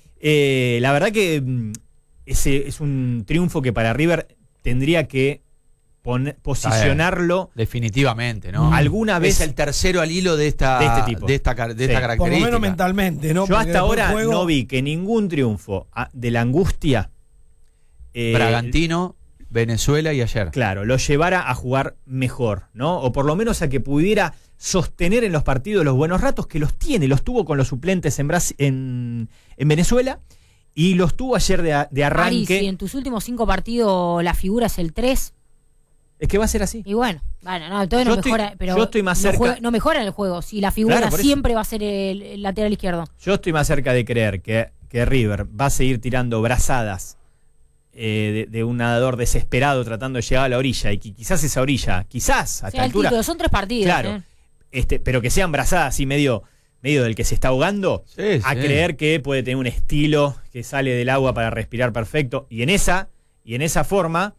Eh, la verdad que mm, ese es un triunfo que para River tendría que poner- posicionarlo Definitivamente, ¿no? alguna vez. Es el tercero al hilo de esta, De este tipo. de esta, car- de Sí. esta Por lo característica. menos mentalmente, ¿no? Yo Porque hasta después ahora juego- no vi que ningún triunfo ah, de la angustia eh, Bragantino, Venezuela y ayer. claro, lo llevara a jugar mejor, ¿no? O por lo menos a que pudiera sostener en los partidos los buenos ratos que los tiene, los tuvo con los suplentes en, Brasi- en, en Venezuela y los tuvo ayer de, a- de Ari, arranque. si en tus últimos cinco partidos la figura es el tres, Es que va a ser así. y bueno, bueno, no, todavía Yo no estoy- mejora, pero yo estoy más no, cerca- juega- no mejora en el juego. Si la figura Claro, por eso. siempre va a ser el, el lateral izquierdo. Yo estoy más cerca de creer que, que River va a seguir tirando brazadas eh, de, de un nadador desesperado tratando de llegar a la orilla, y que quizás esa orilla, quizás a O esta sea, el altura, título, son tres partidos. claro, ¿eh? este, pero que sean brazadas así medio, medio del que se está ahogando, Sí, a sí. creer que puede tener un estilo que sale del agua para respirar perfecto, y en esa, y en esa forma,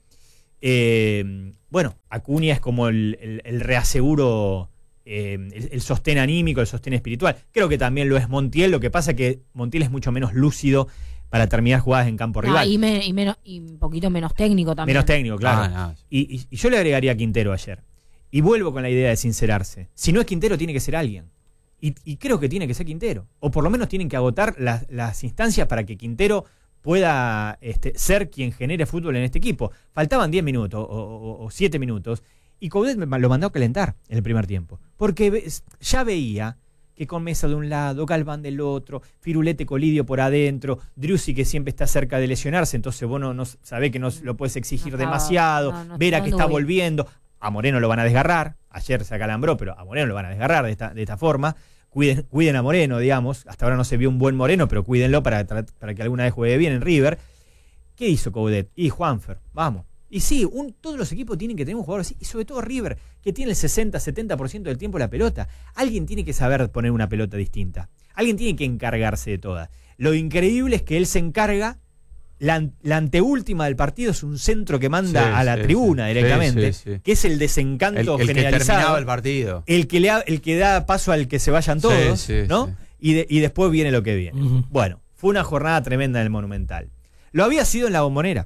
eh, bueno, Acuña es como el, el, el reaseguro, eh, el, el sostén anímico, el sostén espiritual. Creo que también lo es Montiel, lo que pasa es que Montiel es mucho menos lúcido para terminar jugadas en campo Ah, rival. y, me- y menos, y un poquito menos técnico también. Menos técnico, claro. Ah, no. Y, y- y yo le agregaría a Quintero ayer. Y vuelvo con la idea de sincerarse. Si no es Quintero, tiene que ser alguien. Y, y creo que tiene que ser Quintero. O por lo menos tienen que agotar las, las instancias para que Quintero pueda este, ser quien genere fútbol en este equipo. Faltaban diez minutos o siete minutos. Y Coudet me- lo mandó a calentar en el primer tiempo. Porque ve- ya veía que con Mesa de un lado, Galván del otro, Firulete Colidio por adentro, Driussi que siempre está cerca de lesionarse, entonces vos no, no sabés que no lo puedes exigir No estaba- demasiado, no, no Vera estaba que está dando bien. volviendo, a Moreno lo van a desgarrar, ayer se acalambró, pero a Moreno lo van a desgarrar de esta, de esta forma, cuiden, cuiden a Moreno, digamos, hasta ahora no se vio un buen Moreno, pero cuídenlo para, para que alguna vez juegue bien en River. ¿Qué hizo Coudet? Y Juanfer, vamos. Y sí, un, todos los equipos tienen que tener un jugador así, y sobre todo River, que tiene el sesenta setenta por ciento del tiempo la pelota. Alguien tiene que saber poner una pelota distinta. Alguien tiene que encargarse de todas. Lo increíble es que él se encarga, la, la anteúltima del partido es un centro que manda Sí, a la sí, tribuna sí. directamente, Sí, sí, sí. que es el El, desencanto el que generalizado. terminaba el partido. El que, le ha- el que da paso al que se vayan Sí, todos, sí, ¿no? sí. Y, de- y después viene lo que viene. Ujú. Bueno, fue una jornada tremenda en el Monumental. Lo había sido en la Bombonera.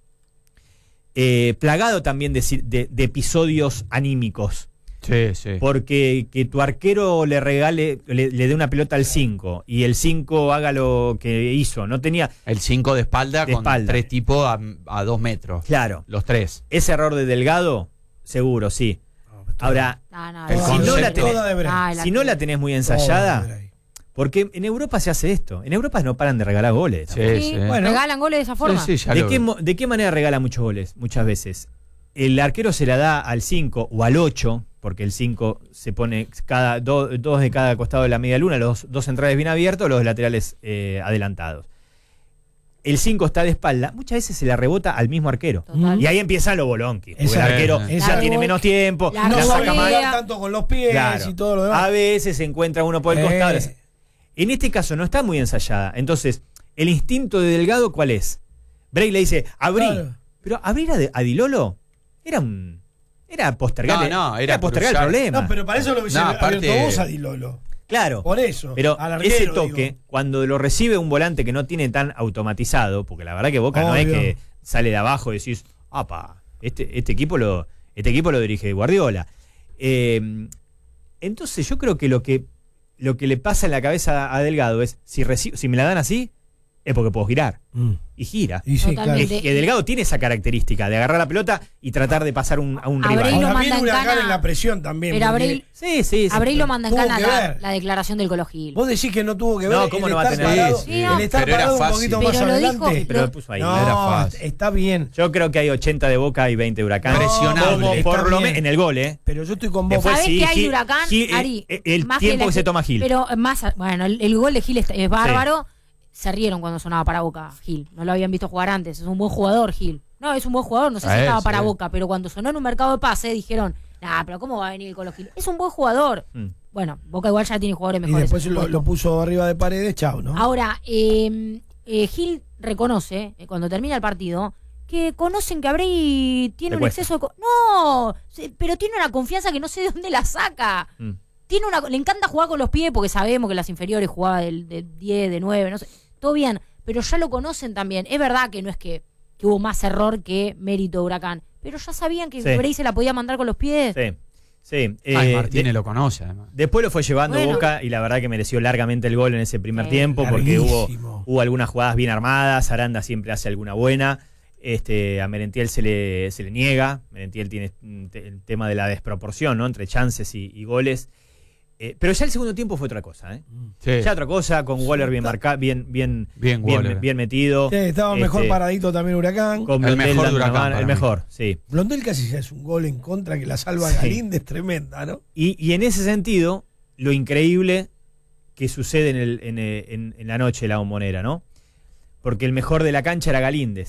Eh, plagado también de, si- de- de episodios anímicos. Sí, sí. Porque que tu arquero le regale, le, le dé una pelota al cinco y el cinco haga lo que hizo. No tenía. El cinco de espalda De con espalda. tres tipos a, a dos metros. Claro. Los tres. Ese error de Delgado, seguro, sí. Ahora, Ah, no, El no, si no concepto- la tenés, Toda de Bray. Ah, el si no la arquero. tenés muy Toda de ensayada, Bray. porque en Europa se hace esto. En Europa no paran de regalar goles. Sí, Sí, sí. Bueno. regalan goles de esa forma. Sí, sí, ya ¿De lo- qué, mo- ¿De qué manera regala muchos goles? Muchas veces. El arquero se la da al cinco o al ocho, porque el cinco se pone cada do- dos de cada costado de la media luna, los dos centrales bien abiertos, los laterales eh, adelantados. El cinco está de espalda, muchas veces se la rebota al mismo arquero. Total. Y ahí empiezan los bolonquis. Porque el Esa- arquero esa- ya tiene menos tiempo, La la No saca saca mal. volea. tanto con los pies Claro. y todo lo demás. A veces se encuentra uno por el Eh. costado. En este caso no está muy ensayada. Entonces, el instinto de Delgado, ¿cuál es? Bray le dice, abrí. Claro. Pero abrir a, de- a Dilolo era un. Era postergar, No, no, era postergar el cruzar. problema. No, pero para eso lo hubiese No, abierto aparte- vos a Di Lolo. Claro. Por eso. Pero al arquero, ese toque, digo. cuando lo recibe un volante que no tiene tan automatizado, porque la verdad que Boca no es Obvio. que sale de abajo y decís, apa, este, este equipo lo, este equipo lo dirige Guardiola. Eh, entonces yo creo que lo que lo que le pasa en la cabeza a Delgado es, si reci- si me la dan así, es porque puedo girar. Mm. Y gira. Y sí, Totalmente. claro. Es que Delgado tiene esa característica de agarrar la pelota y tratar de pasar un, a un Abril rival. lo Ahora manda viene en Huracán cana. en la presión también. Pero porque Abril, Sí, sí, sí. Abril lo manda en Tuvo cana que la, ver. la declaración del Colo Gil. Vos decís que no tuvo que ver. No, ¿cómo el no va a estar tener? parado, Sí, no. el estar Pero era parado un fácil. poquito Pero más lo adelante. dijo- Pero lo puso ahí. No, era fácil. está bien. Yo creo que hay ochenta de Boca y veinte de Huracán. Presionable. Como Está por lo bien. menos en el gol, ¿eh? Pero yo estoy con vos. Después ¿Sabés sí, qué hay Gil- de Huracán, Gil- Ari? el- el Más tiempo la- que se toma Gil. Pero más, bueno, el, el gol de Gil es, es bárbaro. Se rieron cuando sonaba para Boca, Gil. No lo habían visto jugar antes. Es un buen jugador, Gil. No, es un buen jugador. No sé si A él, estaba para sí. Boca, pero cuando sonó en un mercado de pase dijeron, nah, pero ¿cómo va a venir el Colo Gil? Es un buen jugador. Mm. Bueno, Boca igual ya tiene jugadores Y mejores. después por lo, supuesto. lo puso arriba de paredes, chao, ¿no? Ahora, eh, eh, Gil reconoce, eh, cuando termina el partido, que conocen que Abrey tiene Le un cuesta. exceso de... co- No, se- pero tiene una confianza que no sé de dónde la saca. Mm. Tiene una, le encanta jugar con los pies porque sabemos que las inferiores jugaba del- de diez, de nueve, no sé. Todo bien, pero ya lo conocen también. Es verdad que no es que, que hubo más error que mérito de Huracán, pero ya sabían que Sí. Abrey se la podía mandar con los pies. Sí, sí. Ay, Eh, Martínez de- lo conoce, además. después lo fue llevando Bueno. Boca y la verdad que mereció largamente el gol en ese primer Sí. tiempo porque hubo, Larguísimo. hubo algunas jugadas bien armadas. Aranda siempre hace alguna buena. Este, a Merentiel se le, se le niega. Merentiel tiene mm, te- el tema de la desproporción, ¿no? Entre chances y, y goles. Eh, pero ya el segundo tiempo fue otra cosa, ¿eh? Sí. Ya otra cosa, con Waller bien marcado, bien, bien, Bien, bien, Waller. bien metido. Sí, estaba mejor Este, paradito también Huracán. con El Blondel mejor de dando una Huracán mano, para el mí. mejor, sí. Blondel casi ya es un gol en contra que la salva Sí. Galíndez, tremenda, ¿no? Y, y en ese sentido, lo increíble que sucede en, el, en, eh, en- en la noche de la Bombonera, ¿no? Porque el mejor de la cancha era Galíndez.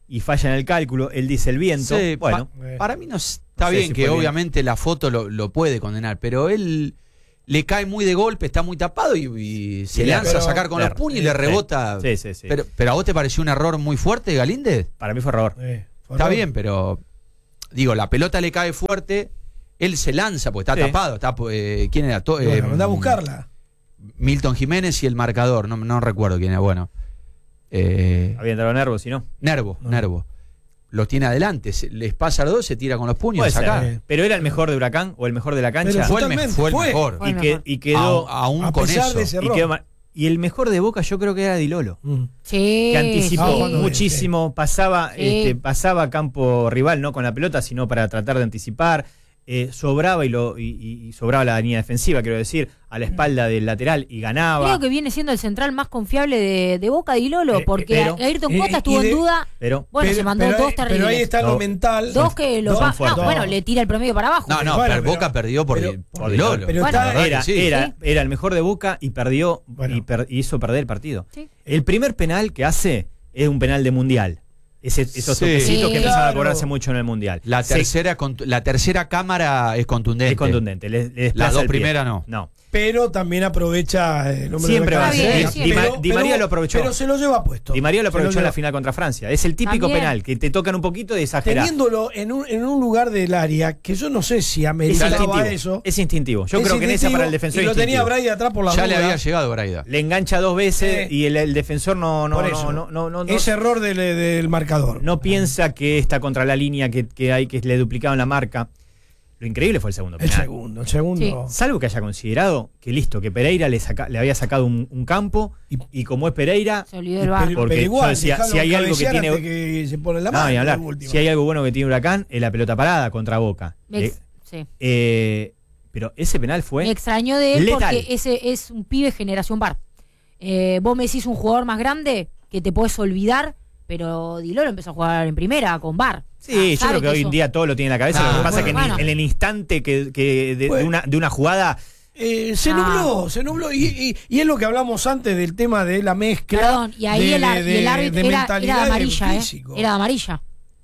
y falla en el cálculo, él dice el viento. Sí, bueno, pa- para mí no s- está No sé bien si que fue bien. obviamente la foto lo, lo puede condenar, pero él le cae muy de golpe, está muy tapado y, y se Y lanza pero- a sacar con los Claro. puños y le Sí. rebota. Sí, sí, sí. Pero, pero a vos te pareció un error muy fuerte, Galíndez. para mí fue error. Eh, fue Está error. bien, pero digo, la pelota le cae fuerte, él se lanza, porque está Sí. tapado. Está, eh, ¿Quién era? To- Y bueno, eh, anda a buscarla. Milton Jiménez y el marcador, no, no recuerdo quién era. Bueno, eh, Había entrado Nervo, si no. Nervo, No. Nervo. Los tiene adelante, se- les pasa a los dos, se tira con los puños Puede a sacar. ser. Pero era el mejor de Huracán o el mejor de la cancha. Pero Fue el, me- Totalmente, fue el fue. mejor. Fue y, el que- mejor. y quedó. A- aún A con pesar eso. de ese y, error. quedó ma- y el mejor de Boca yo creo que era Di Lolo. Mm. Sí. Que anticipó Ah, cuando- muchísimo, pasaba, Sí. este, pasaba a campo rival, no con la pelota, sino para tratar de anticipar. Eh, sobraba y, lo, y, y- y sobraba la línea defensiva, quiero decir, a la espalda del lateral y ganaba. Creo que viene siendo el central más confiable de, de Boca, Di Lolo, Eh, porque pero- Ayrton eh, Costa y estuvo de- en duda. Pero Bueno, pero, se mandó pero dos ahí- terribles. Pero ahí está lo Dos- mental. Dos que lo Dos- va- fuertes. no, bueno, le tira el promedio para abajo. No, no, Bueno, pero pero- Boca perdió por, pero- Di- por por Di Lolo. pero Bueno, La verdad era, que sí. era, Sí. era el mejor de Boca y perdió Bueno. y per- hizo perder el partido. Sí. El primer penal que hace es un penal de mundial. Ese- esos Sí. toquecitos Sí. que empezaban a Claro. cobrarse mucho en el mundial. La Se- tercera, contu- la tercera cámara es contundente. es contundente. le- le desplaza Las dos el pie. primeras no. No. Pero también aprovecha el número Siempre de va a recambio. ser. Pero- Di- Di Ma- pero- Di María lo aprovechó. Pero se lo lleva puesto. Di María lo Se aprovechó en lleva. la final contra Francia. Es el típico También. penal que te tocan un poquito de exagerar. Teniéndolo en un, en un lugar del área que yo no sé si Es ameritaba instintivo. eso. Es instintivo. Yo Es creo que en esa instintivo, para el defensor y lo tenía instintivo. Braida atrás por la Ya le duda. había llegado Braida. Le engancha dos veces Sí. y el, el defensor no, no, Por no, eso. no, no, no, no- Ese error del, del marcador. no piensa que está contra la línea, que, que hay que le duplicaban la marca. Lo increíble fue el segundo El penal. segundo, el segundo. Salvo que haya considerado que listo, que Pereira le, saca- le había sacado un, un campo Y- y, como es Pereira, Se olvidó el bar. Pero, Porque pero igual, yo decía, dejalo si hay algo que cabecear tiene- antes que se pone la no, mano. ni hablar. de última. Si hay algo bueno que tiene Huracán, es la pelota parada contra Boca. Me ex- Eh, sí. eh, pero ese penal Me fue extrañó de él letal. porque ese es un pibe generación bar. Eh, vos me decís un jugador más grande que te puedes olvidar, pero Di Lolo empezó a jugar en primera con bar. Sí, yo sabe creo que hoy en eso- día todo lo tiene en la cabeza. Ah, lo que pasa bueno, es que en- bueno. en el instante que, que de, de Bueno. una, de una jugada. Eh, se Ah. nubló, se nubló. Y, y- y es lo que hablamos antes del tema de la mezcla. Perdón, y ahí de, el, ar- de- y el árbitro de era, mentalidad era de y de amarilla, ¿eh? físico. Era de amarilla.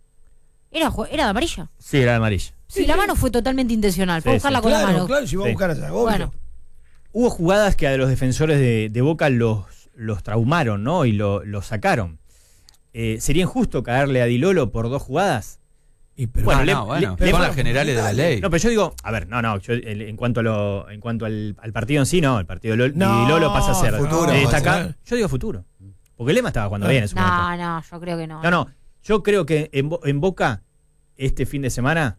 Era, ju- era de amarilla. Sí, era de amarilla. Sí, la mano fue totalmente intencional. Fue a Sí, buscarla sí. con la Claro, mano. claro, si va a Sí. buscar allá, obvio. Bueno. Hubo jugadas que a los defensores de, de Boca los, los traumaron, ¿no? Y lo, los sacaron. Eh, ¿Sería injusto caerle a Di Lolo por dos jugadas? Y pero- Bueno, Ah, le- no, bueno, le- son le- las generales de la ley. No, pero yo digo, a ver, no, no, yo, el- en cuanto a lo, en cuanto al, al partido en sí, no, el partido de Lolo, No, Di Lolo pasa a ser futuro, de pasa a destacar. ser. Yo digo futuro. Porque Lema estaba jugando Ah. bien en su momento. No, no, yo creo que no. No, no, yo creo que en, Bo- en Boca este fin de semana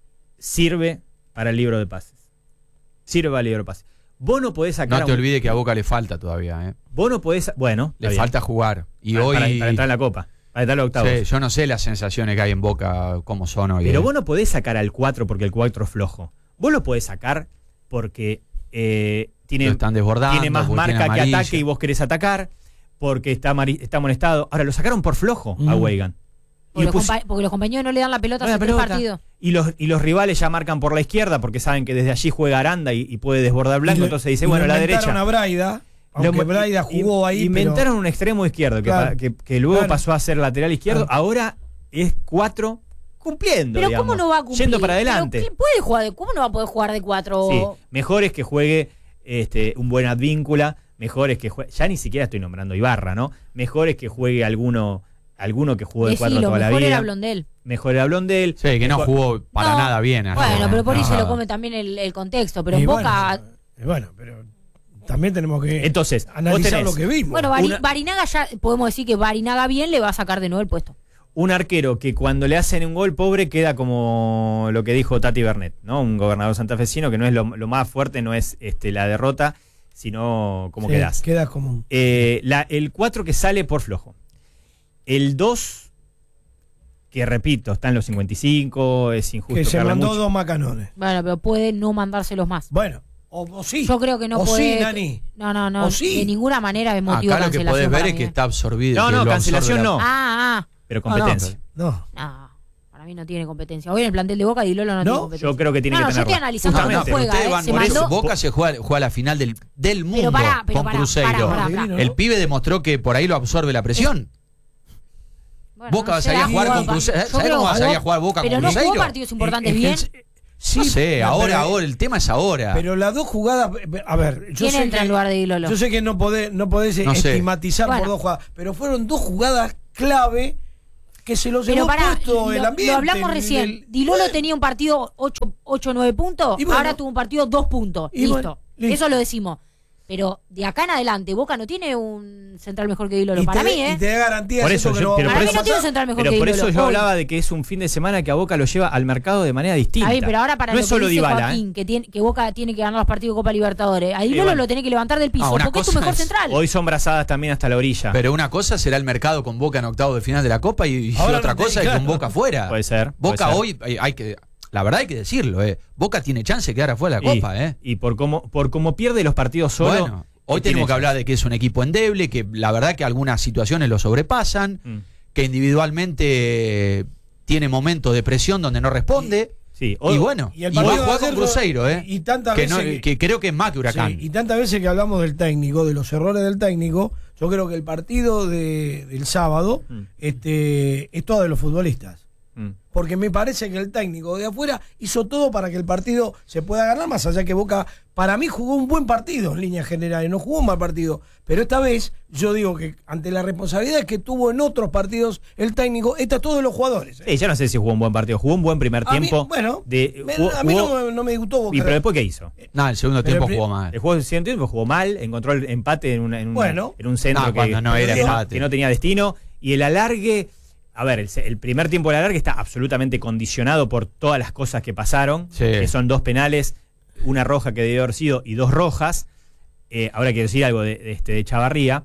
sirve para el libro de pases. Sirve para el libro de pases. Vos no podés sacar No a te un- olvides que a Boca le falta todavía. ¿eh? Vos no podés, bueno, Le está bien. falta jugar. Y para, hoy. para- para entrar en la Copa, para entrar a los octavos. Sí, yo no sé las sensaciones que hay en Boca, cómo son hoy. Pero ¿eh? vos no podés sacar al cuatro porque el cuatro es flojo. Vos lo podés sacar porque eh, tiene, Lo están desbordando, tiene más porque tiene marca que amarilla. ataque y vos querés atacar, porque está, amari- está amonestado. Ahora lo sacaron por flojo a Mm. Weigan. Y, Porque, lo los pus- compa- porque los compañeros no le dan la pelota No, la hace tres pelota. partidos. y los, y los rivales ya marcan por la izquierda porque saben que desde allí juega Aranda y, y puede desbordar Blanco. Y le- Entonces dice, y bueno, le la inventaron derecha. a Braida, aunque Lo- Braida jugó y- ahí. Inventaron un extremo izquierdo que, Claro. pa- que, que luego Claro. pasó a ser lateral izquierdo. Claro. Ahora es cuatro cumpliendo. Pero digamos, ¿cómo no va a cumplir? Yendo para Pero adelante. ¿quién puede jugar de- ¿Cómo no va a poder jugar de cuatro? Sí, mejor es que juegue este, un buen advíncula, mejor es que juegue, ya ni siquiera estoy nombrando Ibarra, ¿no? Mejor es que juegue alguno, alguno que jugó de cuatro Decilo, toda la mejor vida. era Blondel. Mejor era Blondel. Sí, que no Mejor- jugó para No. nada bien. Bueno, ayer, pero ¿eh? por ahí No. se lo come también el, el contexto. Pero Y en bueno, Boca. y bueno, pero también tenemos que Entonces, vos analizar tenés lo que vimos. Bueno, Bari- Una- Barinaga ya podemos decir que Barinaga bien le va a sacar de nuevo el puesto. un arquero que cuando le hacen un gol pobre queda como lo que dijo Tati Bernet, ¿no? Un gobernador santafesino que no es lo, lo más fuerte, no es este, la derrota, sino cómo Sí, quedás. Quedas como. Eh, la- el cuatro que sale por flojo. El dos, que repito, está en los cincuenta y cinco, es injusto. Que se caerle mandó mucho. dos macanones. Bueno, pero puede no mandárselos más. Bueno, o, o sí. Yo creo que no o puede. sí, Nani. No, no, no. O sí. De ninguna manera es motivo Acá de lo que cancelación. podés ver para es mí, que ¿eh? está absorbido. No, que no, lo cancelación absorbe no. Ah, ah. Pero No, no, competencia. No. No, para mí no tiene competencia. Hoy en el plantel de Boca, Di Lolo no, ¿No? tiene competencia. Yo creo que tiene no, que no, yo tenerlo. estoy analizando No, cómo no, pero juega. ustedes ¿eh? van Se por eso. mandó. Boca se juega, juega la final del, del mundo Pero pará, pero con pará, Cruzeiro. pará, pará, pará. El pibe demostró que por ahí lo absorbe la presión. Bueno, Boca no va a sé, salir a ha jugar jugado con Cruzeiro. pa- yo ¿Sabés creo cómo va a que salir a jugó- jugar Boca con Pero no jugó Cruzeiro? partidos importantes Es que bien. el- sí, No sé, pero- ahora, ahora, el tema es ahora. Pero las dos jugadas, a ver, yo ¿Quién sé entra que, en lugar de Dilolo? Yo sé que no podés, no podés No sé. estigmatizar Bueno. por dos jugadas, pero fueron dos jugadas clave que se los Pero llevó pará, puesto lo, el ambiente. lo hablamos el- recién. el- Dilolo bueno, tenía un partido ocho o nueve puntos, Y bueno. ahora tuvo un partido dos puntos. Y Listo. bueno, listo. Eso lo decimos. Pero de acá en adelante, Boca no tiene un central mejor que Dilolo. y Para te, mí, ¿eh? Y te da garantía Por de eso que yo- no va a pero Para por mí volver a no tiene un pasar. central mejor Pero que por Dilolo. eso yo Hoy. hablaba de que es un fin de semana que a Boca lo lleva al mercado de manera distinta. Está bien, pero ahora para no lo es que solo dice Dybala, Joaquín, ¿eh? que, tiene, que Boca tiene que ganar los partidos de Copa Libertadores. A Dilolo bueno. lo tiene que levantar del piso, Ah, una porque es tu cosa mejor es- central. Hoy son brazadas también hasta la orilla. Pero una cosa será el mercado con Boca en octavo de final de la Copa y, y Ahora otra no te- cosa es claro. con Boca afuera. Puede ser, puede Boca ser. hoy, eh, hay que, la verdad hay que decirlo, eh. Boca tiene chance de quedar afuera de la y, Copa, ¿eh? y por cómo por cómo pierde los partidos solo. Bueno, hoy tiene tenemos que chance. hablar de que es un equipo endeble, que la verdad que algunas situaciones lo sobrepasan, Mm. que individualmente eh, tiene momentos de presión donde no responde. Sí, Y, hoy- bueno, y y, el va a partido jugar de con ayer, Cruzeiro, ¿eh? y- y tantas que, veces no- que- que creo que es más que Huracán. Sí, y tantas veces que hablamos del técnico, de los errores del técnico, yo creo que el partido de, del sábado Mm. este, es todo de los futbolistas. Mm. Porque me parece que el técnico de afuera hizo todo para que el partido se pueda ganar, más allá que Boca, para mí jugó un buen partido en líneas generales, no jugó un mal partido. Pero esta vez, yo digo que ante la responsabilidad que tuvo en otros partidos el técnico, esta es todo de los jugadores. ¿eh? Sí, yo no sé si jugó un buen partido. Jugó un buen primer A mí, tiempo. bueno, de, me- jugó- a mí jugó- no, me- no me gustó Boca. ¿Y pero después qué hizo? No, el segundo Pero tiempo el pri- jugó mal. El juego del siguiente tiempo jugó mal, encontró el empate en, una- en un, Bueno. en un centro No, que, cuando no era que empate. que no tenía destino. Y el alargue, a ver, el, el primer tiempo del alargue está absolutamente condicionado por todas las cosas que pasaron, Sí. que son dos penales, una roja que debió haber sido y dos rojas. Eh, ahora quiero decir algo de, de este, de Chavarría.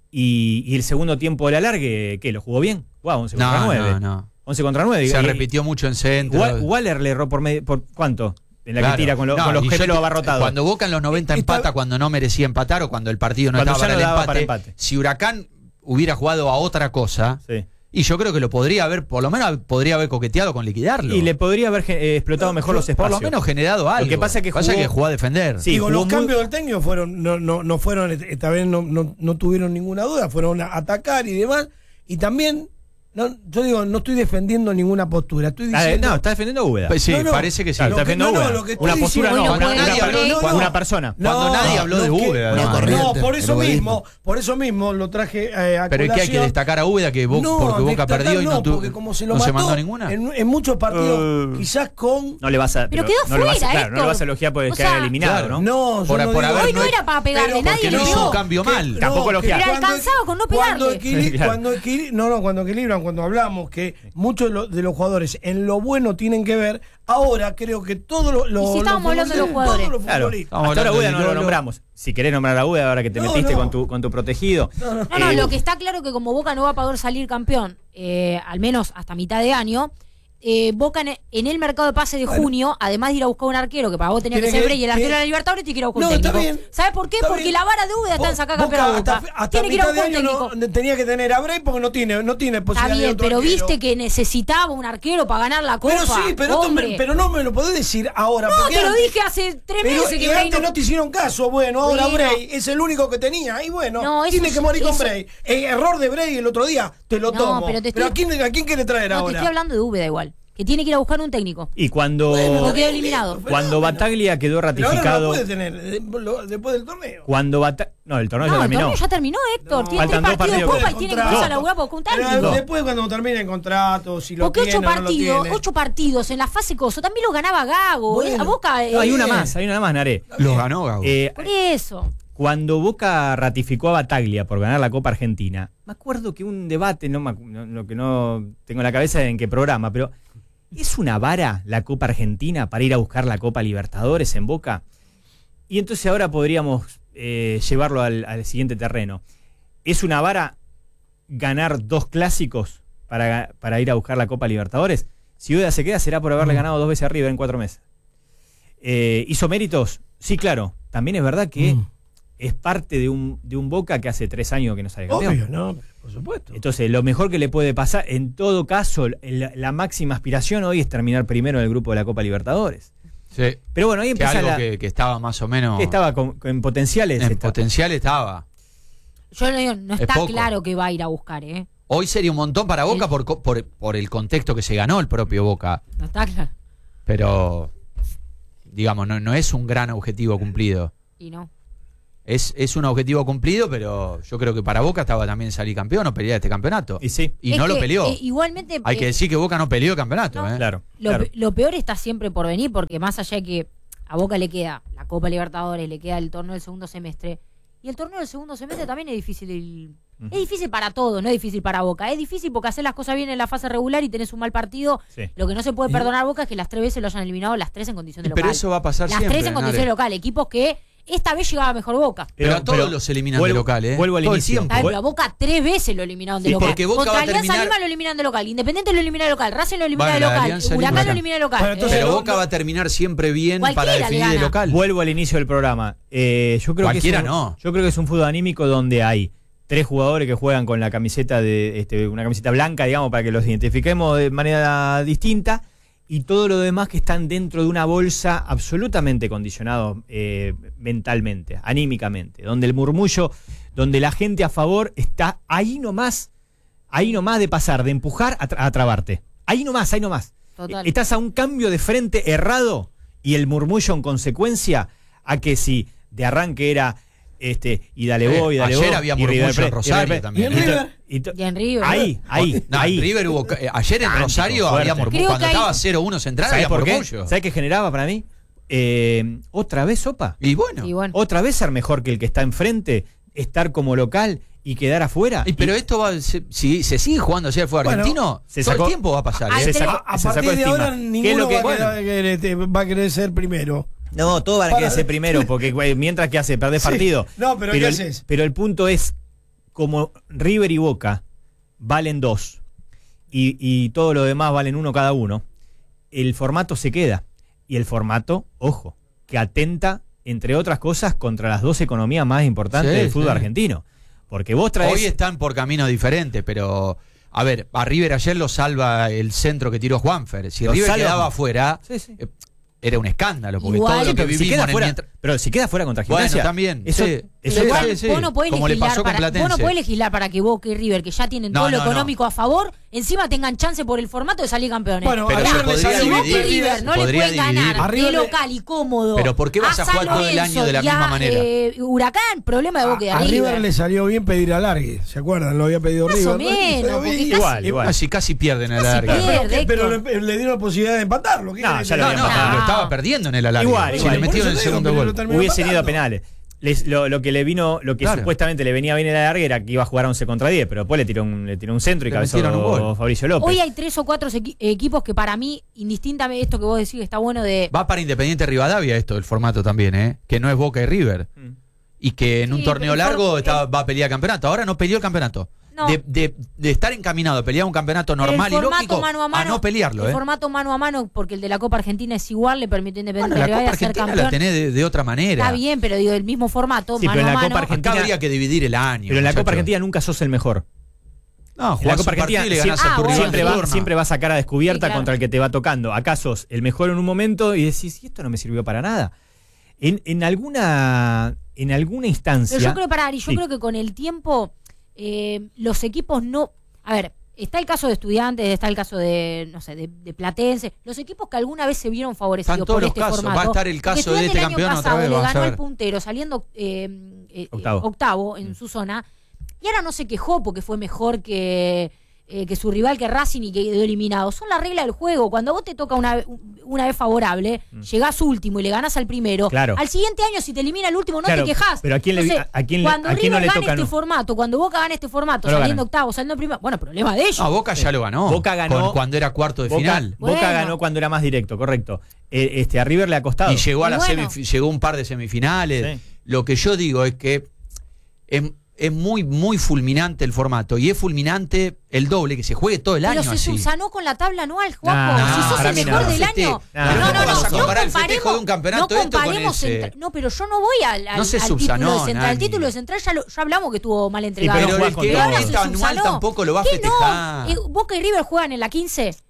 Y, y el segundo tiempo del alargue, ¿qué? ¿Lo jugó bien? Wow, once contra No, nueve. no, no. once contra nueve. Se Y- repitió mucho en centro. Wa- Waller le erró por, medio- por ¿cuánto? En la Claro. que tira con, lo- No, con los y yo gemelos te- abarrotados. Cuando Boca en los noventa Está- empata cuando no merecía empatar o cuando el partido no Cuando estaba ya para no el daba empate, para empate. si Huracán hubiera jugado a otra cosa, Sí. y yo creo que lo podría haber, por lo menos podría haber coqueteado con liquidarlo. Y le podría haber eh, explotado mejor los por espacios. lo menos generado algo. que pasa es que pasa jugó- que jugó a defender. Sí, Digo, jugó los muy- cambios del técnico fueron, no, no, no fueron, esta vez no, no, no tuvieron ninguna duda, fueron a atacar y demás. Y también, no, yo digo, no estoy defendiendo ninguna postura, estoy Ah, diciendo. no, está defendiendo a Úbeda. Pues sí, No, no. parece que sí. Claro, lo está que- defendiendo no, a no, Úbeda. lo que estoy Una postura diciendo- no, no, una, no, una nadie per- habló, no, no. una persona. Cuando nadie habló de lo que- Úbeda, no, además. no, Corriente, por eso el mismo, egoísmo. por eso mismo lo traje eh, a Pero ¿y qué hay que colación. destacar a Úbeda que Bo- No, porque Boca destacar perdió y no, tuvo- porque como se lo no se mató mandó ninguna? En, en muchos partidos, Eh. quizás con. No le vas a. Pero quedó no le vas a, fuera, claro, no le Héctor. vas a elogiar por O quedar sea, eliminado, Claro. ¿no? No, yo Por- no por digo- haber- Hoy no era para pegarle, Pero nadie porque le no hizo pegó. un cambio Que- mal. no, Tampoco lo que girar. Pero cuando- alcanzaba con no Cuando, pegarle. equili- Claro. cuando equili- no, no, cuando equilibran, cuando hablamos que muchos de los, de los jugadores en lo bueno tienen que ver, ahora creo que todos los lo, Y si estábamos hablando de los futbolistas, jugadores. todos los Claro. futbolistas. Estamos Hasta ahora hablando Úbeda de no lo Lolo. nombramos. Si querés nombrar a Úbeda ahora que te No, metiste no. con tu con tu protegido. No, no, Eh, lo que está claro que como Boca no va a poder salir campeón, eh, al menos hasta mitad de año, eh, Boca en, en el mercado de pase de junio, además de ir a buscar un arquero, que para vos tenía que Tiene ser que- Brey y el arquero tiene- de la Libertadores, tiene que ir a buscar No, un está técnico. bien. ¿Sabes por qué? Está Porque bien. la vara de Úbeda está en sacar Boca campeón a Boca. hasta, hasta Tiene que ir a mitad de buscar un año técnico. no, tenía que tener a Bray porque no tiene, no tiene Está posibilidad de bien, otro pero arquero. viste que necesitaba un arquero para ganar la Copa. Pero sí, pero, esto me- hombre. pero no me lo podés decir ahora. No, porque te lo antes- dije hace tres Pero meses que y Bray antes no... no te hicieron caso, bueno, ahora Bueno. Bray es el único que tenía, y bueno, No, eso tiene es- que morir con eso- Bray. El error de Bray el otro día, te lo No, tomo. pero te estoy- ¿a quién, a quién quiere traer No, te ahora? estoy hablando de Úbeda igual. Que tiene que ir a buscar un técnico. Y cuando, Porque quedó eliminado. cuando Bataglia quedó Pero ahora no ratificado. lo puede tener eh, lo- después del torneo. Cuando Bata- No, el torneo No, ya el terminó. torneo ya terminó, Héctor. No. Tiene Faltan tres dos partidos de partidos. Copa y tiene que Contrato. empezar a laburar por un Pero técnico. después cuando termine el contrato, si lo Porque tiene ocho o no lo partidos, tiene. ocho partidos en la fase coso, también lo ganaba Gago. Bueno. eh, a Boca. eh, No, hay una bien. más, hay una más, Naré. Lo ganó Gago. Eh, Por eso. Cuando Boca ratificó a Bataglia por ganar la Copa Argentina, me acuerdo que un debate, no, me acu- no- lo que no tengo en la cabeza en qué programa, pero ¿es una vara la Copa Argentina para ir a buscar la Copa Libertadores en Boca? Y entonces ahora podríamos eh, llevarlo al, al siguiente terreno. ¿Es una vara ganar dos clásicos para, para ir a buscar la Copa Libertadores? Si Úbeda se queda será por haberle ganado dos veces a River en cuatro meses. Eh, ¿Hizo méritos? Sí, claro. También es verdad que Mm. es parte de un, de un Boca que hace tres años que no sale campeón. Obvio, no, por supuesto. Entonces, lo mejor que le puede pasar, en todo caso, la, la máxima aspiración hoy es terminar primero en el grupo de la Copa Libertadores. Sí. Pero bueno, ahí Que empieza algo la... que, que estaba más o menos que estaba con, con potenciales. en está- potencial estaba. Yo no digo, no Es está poco. claro que va a ir a buscar, ¿eh? Hoy sería un montón para Boca por, co- por, por el contexto que se ganó el propio Boca. No está claro. Pero, digamos, no, no es un gran objetivo cumplido. Y no. Es, es un objetivo cumplido, pero yo creo que para Boca estaba también salir campeón o pelear este campeonato. Y sí, Y Es no lo que, peleó. eh, igualmente. Hay eh, que decir que Boca no peleó el campeonato. No. ¿eh? claro. Lo, claro. pe- lo peor está siempre por venir, porque más allá de que a Boca le queda la Copa Libertadores, le queda el torneo del segundo semestre, y el torneo del segundo semestre también es difícil. el- Ujú. Es difícil para todos, no es difícil para Boca. Es difícil porque hacer las cosas bien en la fase regular y tenés un mal partido. Sí. Lo que no se puede perdonar a Boca es que las tres veces lo hayan eliminado, las tres en condición de local. Pero eso va a pasar las siempre. tres en condición de Nare. local, equipos que esta vez llegaba mejor Boca. Pero a todos los eliminan de local, ¿eh? Vuelvo al Todo el inicio. tiempo. Ay, Vuel- pero a Boca tres veces lo eliminaron de Sí, local. porque Boca Contra va a Alianza terminar- Lima lo eliminan de local, Independiente lo elimina de local, Racing lo elimina Bueno, de la local, Alianza Huracán Lima. lo elimina de local. Bueno, entonces, Eh, Pero no- Boca va a terminar siempre bien para Cualquiera le definir de gana. local. Vuelvo al inicio del programa. Eh, yo creo Cualquiera que es un, no. Yo creo que es un fútbol anímico donde hay tres jugadores que juegan con la camiseta de este, una camiseta blanca, digamos, para que los identifiquemos de manera distinta, y todo lo demás que están dentro de una bolsa absolutamente condicionados eh, mentalmente, anímicamente, donde el murmullo, donde la gente a favor está ahí nomás, ahí nomás de pasar, de empujar a, tra- a trabarte. Ahí nomás, ahí nomás. Total. Estás a un cambio de frente errado y el murmullo en consecuencia a que si de arranque era este y dale Eh, vos y dale ayer vos, había y murmullo River en Plate, Rosario y River Plate. también, ¿Y en Y to- River? y to- Y en River. Ahí, ahí, No, ahí. en River hubo. eh, Ayer en Cántico, Rosario fuerte. había murmullo. Creo Cuando que hay- estaba cero uno central ¿Sabés había por qué? murmullo. ¿Sabés qué generaba para mí? Eh, otra vez Sopa. Y bueno. Y bueno. Otra vez ser mejor que el que está enfrente, estar como local y quedar afuera. Y pero esto va, se, si se sigue jugando así el fútbol Bueno, argentino, se todo sacó- el tiempo va a pasar. Ah, ¿eh? se pero- sacó, A, a se sacó partir de estima. ahora ¿Qué es ninguno lo que- va, a querer, querer- te- va a querer ser primero. No, todos van a querer Para- ser primero, porque güey, mientras que hace, perdés Sí. partido. No, pero ¿qué el, haces? pero el punto es, como River y Boca valen dos y, y todo lo demás valen uno cada uno, el formato se queda. Y el formato, ojo, que atenta, entre otras cosas, contra las dos economías más importantes Sí, del fútbol sí. argentino. Porque vos traes... Hoy están por caminos diferentes, pero a ver, a River ayer lo salva el centro que tiró Juanfer. Si Lo River salva. quedaba afuera, Sí, sí. eh, era un escándalo, porque Igual. todo lo que Pero si vivimos queda en el fuera, mientras- pero si queda fuera contra Bueno, Gimnasia, también, eso, sí. eso Pero Sí, está- igual, sí, vos no podés como le legislar pasó con para, vos no Platense. podés legislar para que Boca y River, que ya tienen No, todo lo no, no. económico a favor, encima tengan chance por el formato de salir campeones. Bueno, Pero a se River le podría salió si Boca y bien. dividir. River no le podría pueden ganar dividir. A River de le- local y cómodo. Pero ¿por qué vas a San jugar todo el Lorenzo año de la y a, misma manera? eh, Huracán, problema de Boca y de A, a River. River le salió bien pedir alargue, ¿se acuerdan? Lo había pedido Más River. o menos, Pero porque bien. casi- Igual, igual. Casi, casi pierden el Casi alargue. pierde. Pero, que- pero Héctor. le, le dieron la posibilidad de empatarlo. ¿qué No, querés ya que lo No, te habían no, diga? empatado. lo estaba perdiendo en el alargue. Igual, Si igual. le metieron Por el eso te digo, segundo pero gol. lo terminó Hubiesen ido a empatando. penales. Les- lo, lo que le vino, lo que Claro. supuestamente le venía bien a la larga era que iba a jugar once contra diez, pero después le tiró un, le tiró un centro y Le cabezó metieron un gol. Fabricio López. Hoy hay tres o cuatro equi- equipos que para mí, indistintamente esto que vos decís, que está bueno de... Va para Independiente Rivadavia esto, el formato también, ¿eh? Que no es Boca y River. Mm. Y que en un Sí, torneo pero el largo for- está- el- va a pelear campeonato. Ahora no peleó el campeonato. No. De, de- de estar encaminado a pelear un campeonato Pero el normal y formato lógico mano a, mano, no pelearlo, el ¿eh? formato mano a mano, porque el de la Copa Argentina es igual, le permitió a Bueno, Independiente la Rivadavia Copa ser Argentina campeón. la tenés de, de otra manera. Está bien, pero digo, el mismo formato, Sí, mano pero en a la mano. Copa Argentina- Acá habría que dividir el año. Pero en la Copa muchacho. Argentina nunca sos el mejor. No, En la jugás Copa un partido Argentina y le ganás siempre- a tu Ah, rival siempre, de va, turno. siempre vas a cara descubierta Sí, claro. contra el que te va tocando. Acá sos el mejor en un momento y decís, y esto no me sirvió para nada. En, en alguna en alguna instancia... Pero yo creo, para Ari, yo Sí. creo que con el tiempo eh, los equipos no... A ver, está el caso de Estudiantes, está el caso de, no sé, de, de Platense, los equipos que alguna vez se vieron favorecidos Están todos por los este casos. formato. Va a estar el Porque caso de Estudiantes este el año campeón otra pasado vez, le vamos a ganó ver. el puntero saliendo eh, eh, Octavo. octavo en su zona y ahora no se quejó porque fue mejor que... eh, que su rival, que Racing, y que quedó eliminado. Son la regla del juego. Cuando vos te toca una, una vez favorable, llegás último y le ganás al primero, Claro. al siguiente año si te elimina el último no Claro, te quejás. pero ¿a quién le- Entonces, a- a quién le- cuando a quién no River le gane toca, este no? formato, cuando Boca gane este formato, No lo saliendo ganan. octavo, saliendo primero, bueno, problema de ellos. No, Boca ya lo ganó. Boca ganó- con- cuando era cuarto de Boca, final. Boca Bueno. ganó cuando era más directo, correcto. Eh, este, a River le ha costado. Y llegó a Y la bueno. semif- llegó un par de semifinales. Sí. Lo que yo digo es que es, es muy, muy fulminante el formato. Y es fulminante el doble, que se juegue todo el Pero año se así. subsanó con la tabla anual, Juaco. No, si sos para el mí mejor no. del Este- año. no, no, no, no no, vas a no comparar el comparemos- festejo de un campeonato no esto con comparemos ese. central- No, pero yo no voy al, al, No se al subsanó, título de central. El Nani. título de central ya, lo, ya hablamos que estuvo mal entregado. pero Pero no el jugás que contra gane Boca. esta anual tampoco lo va a ¿Qué festejar. no? Eh, Boca y River juegan en la quince.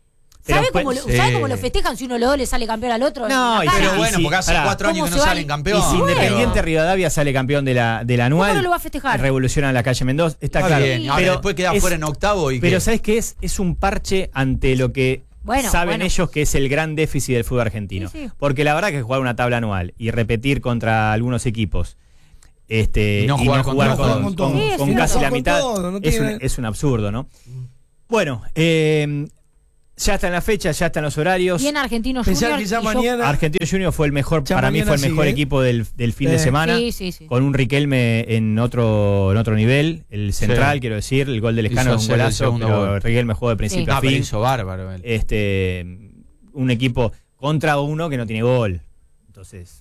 Pero ¿Sabe cómo, pues, lo, ¿sabe eh, cómo lo festejan si uno de los dos le sale campeón al otro? No, En la y cara? Pero Y bueno, sí, porque hace pará. cuatro años ¿Cómo que se no va salen el- campeón. Y si Bueno. Independiente Rivadavia sale campeón de la, de la anual, ¿Cómo no lo va a festejar? revoluciona la calle Mendoza. Está Está claro. bien, ahora Pero después queda es- fuera en octavo y Pero que- ¿sabes qué es? Es un parche ante lo que Bueno, saben bueno. ellos que es el gran déficit del fútbol argentino. Sí, sí. Porque la verdad que jugar una tabla anual y repetir contra algunos equipos este, Y no jugar con jugar todos. con, No jugar con todos. con- Sí, con sí, no casi jugar la con mitad todos, no es, tiene- un, es un absurdo, ¿no? Bueno, eh, ya está en la fecha, ya están los horarios. Bien Argentino Pensar Junior. que ya y yo- mañana. Argentino Junior fue el mejor, Ya para mí fue el mañana mejor sigue. equipo del, del fin Sí. de semana. Sí, sí, sí. Con un Riquelme en otro, en otro nivel, el central, Sí. quiero decir, el gol del Escano Hizo es un hacer el golazo, segundo pero gol. Riquelme jugó de principio Ah, a pero fin. hizo bárbaro él. Este, un equipo contra uno que no tiene gol. Entonces,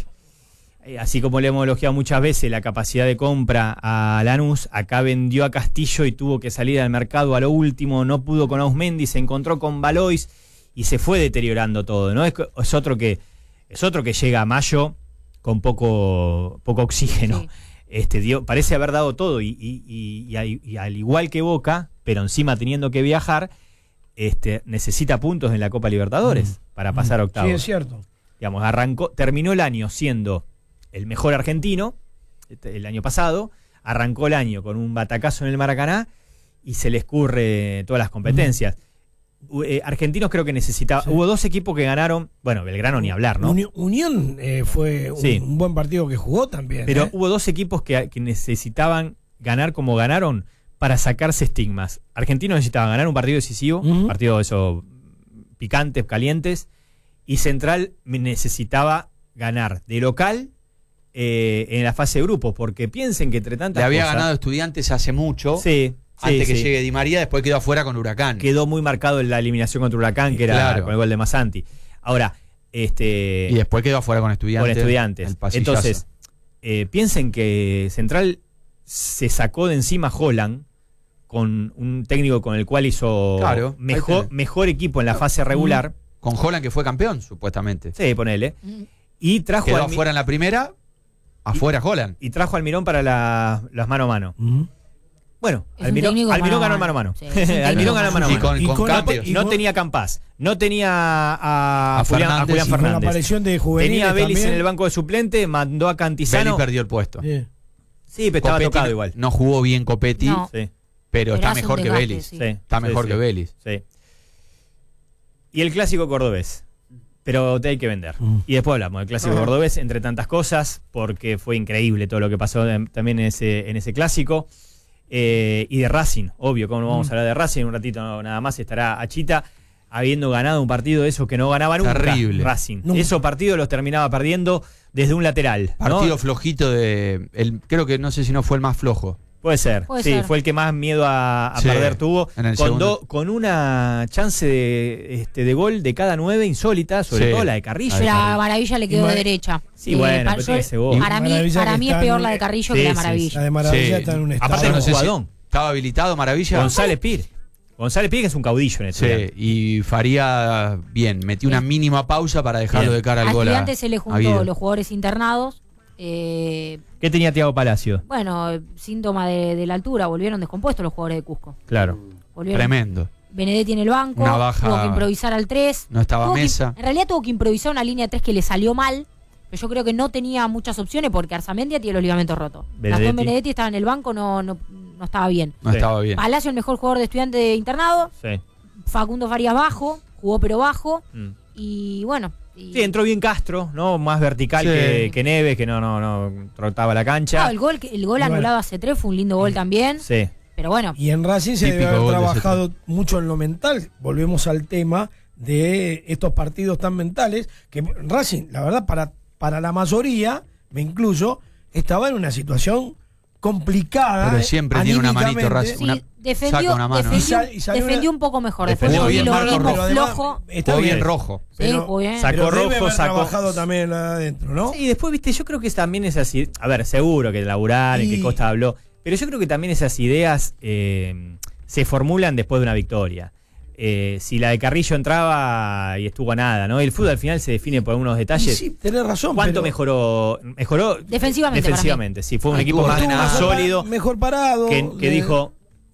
así como le hemos elogiado muchas veces la capacidad de compra a Lanús, acá vendió a Castillo y tuvo que salir al mercado a lo último, no pudo con Ausmendi, se encontró con Valois y se fue deteriorando todo, ¿no? Es, es otro que es otro que llega a mayo con poco poco oxígeno. Sí. Este dio, parece haber dado todo y, y, y, y, al, y al igual que Boca, pero encima teniendo que viajar, este necesita puntos en la Copa Libertadores Mm. para pasar a Sí, octavos. es cierto. Digamos, arrancó, terminó el año siendo el mejor argentino, este, el año pasado, arrancó el año con un batacazo en el Maracaná y se le escurre todas las competencias. U- eh, argentinos creo que necesitaba, Sí. hubo dos equipos que ganaron, bueno, Belgrano ni hablar, ¿no? Uni- Unión eh, fue un, Sí. un buen partido que jugó también. Pero ¿eh? hubo dos equipos que, que necesitaban ganar como ganaron para sacarse estigmas. Argentinos necesitaba ganar un partido decisivo, Ujú. partido de esos picantes, calientes, y Central necesitaba ganar de local eh, en la fase de grupos, porque piensen que entre tantas Le había cosas, ganado Estudiantes hace mucho, sí, antes sí, que sí. llegue Di María, después quedó afuera con Huracán. Quedó muy marcado en la eliminación contra Huracán, que era Claro. con el gol de Masanti. Ahora, este Y después quedó afuera con Estudiantes. con Estudiantes. el pasillazo. Entonces, eh, piensen que Central se sacó de encima Holland con un técnico con el cual hizo Claro, ahí mejor, tenés. mejor equipo en la fase regular. Con Holland, que fue campeón, supuestamente. Sí, ponele. Mm. Y trajo, Quedó al, Mi- afuera en la primera, afuera Holland. y trajo al Mirón para la- las mano a mano. Ujú. Bueno, Es un Almirón, técnico Almirón mano a ganó el mano. mano a mano. Sí, es un técnico Almirón ganó el mano a Y mano. con, Y con con la- cambios. y No con- tenía Campás, no tenía a, A Julián, a Fernández, Julián y con la Fernández. aparición de juveniles Tenía a Vélez también. en el banco de suplente, mandó a Vélez Cantizano. perdió el puesto. Sí. Sí, pero estaba Copetti tocado no- igual. No jugó bien Copetti, No. Sí, pero Pero está hace un mejor que desgaste, Vélez. sí. sí, Está sí, mejor sí, que Vélez. sí. Y el clásico cordobés. Pero te hay que vender. Mm. Y después hablamos del clásico Ah. cordobés, entre tantas cosas, porque fue increíble todo lo que pasó en- también en ese, en ese clásico. Eh, y de Racing, obvio, como no vamos a hablar de Racing, en un ratito nada más estará Achita, habiendo ganado un partido de esos que no ganaba nunca. Terrible. Racing. Nunca. Esos partidos los terminaba perdiendo desde un lateral. ¿no? Partido flojito de. El, creo que no sé si no fue el más flojo. Puede ser. Puede sí, ser. fue el que más miedo a, a Sí, perder tuvo. en el Con, segundo. do- con una chance de, este, de gol de cada nueve insólita, sobre Sí. todo la de Carrillo. Pero a Maravilla le quedó Y de Mar- derecha. Sí, bueno, para, pero tiene ese gol. para mí, Maravilla para que mí es está peor en- la de Carrillo Sí, que la sí, Maravilla. La de Maravilla Sí. está en un estado. Aparte Yo de no un sé si jugadón. estaba habilitado Maravilla. González Pir. González Pir que es un caudillo en el Sí, y Faría bien, metió una mínima pausa para dejarlo Bien. de cara al A gol. a- Estudiantes se le a juntó Guido. los jugadores internados. eh, ¿Qué tenía Tiago Palacio? bueno, eh, síntoma de, de la altura. Volvieron descompuestos los jugadores de Cusco. Claro. Volvieron. Tremendo. Benedetti en el banco. Una baja- Tuvo que improvisar al tres. No estaba Tuvo que- Mesa. en realidad tuvo que improvisar una línea de tres que le salió mal. Pero yo creo que no tenía muchas opciones porque Arzamendia tiene los ligamentos rotos. Benedetti. Gastón Benedetti estaba en el banco, no, no, no estaba bien. No Sí. estaba bien. Palacio, el mejor jugador de Estudiante internado. Sí. Facundo Farías bajo, jugó pero bajo. Mm. Y bueno. y- Sí, entró bien Castro, ¿no? Más vertical Sí. que, que Neves, que no, no, no trotaba la cancha. Ah, el gol, que- el gol Y bueno. anulado hace tres fue un lindo gol también. Sí. Pero bueno, Y en Racing se debe Típico haber gol de trabajado mucho en lo mental. Volvemos al tema de estos partidos tan mentales. Que Racing, la verdad, para, para la mayoría, me incluyo, estaba en una situación complicada. Pero eh, siempre tiene una manito anímicamente. Racing. sí, una- defendió, saca una mano. defendió, Y sal- y salió defendió una- un poco mejor. Defendió Después bien lo Marco vimos Rojo. además, flojo. está Jugó bien bien. rojo. Sí, Pero- jugó bien. Sacó Pero debe rojo, haber sacó- trabajado también adentro, ¿no? Sí, y después, viste, yo creo que también es así. A ver, seguro que laburar, en Y- qué Costa habló. Pero yo creo que también esas ideas eh, se formulan después de una victoria. Eh, si la de Carrillo entraba y estuvo a nada, ¿no? El fútbol al final se define por unos Y detalles. sí, tenés razón. ¿Cuánto pero mejoró? Mejoró Defensivamente, Defensivamente, sí. Fue un Ah, equipo estuvo más, ordenado. más mejor para- sólido Mejor parado. que, que de- dijo,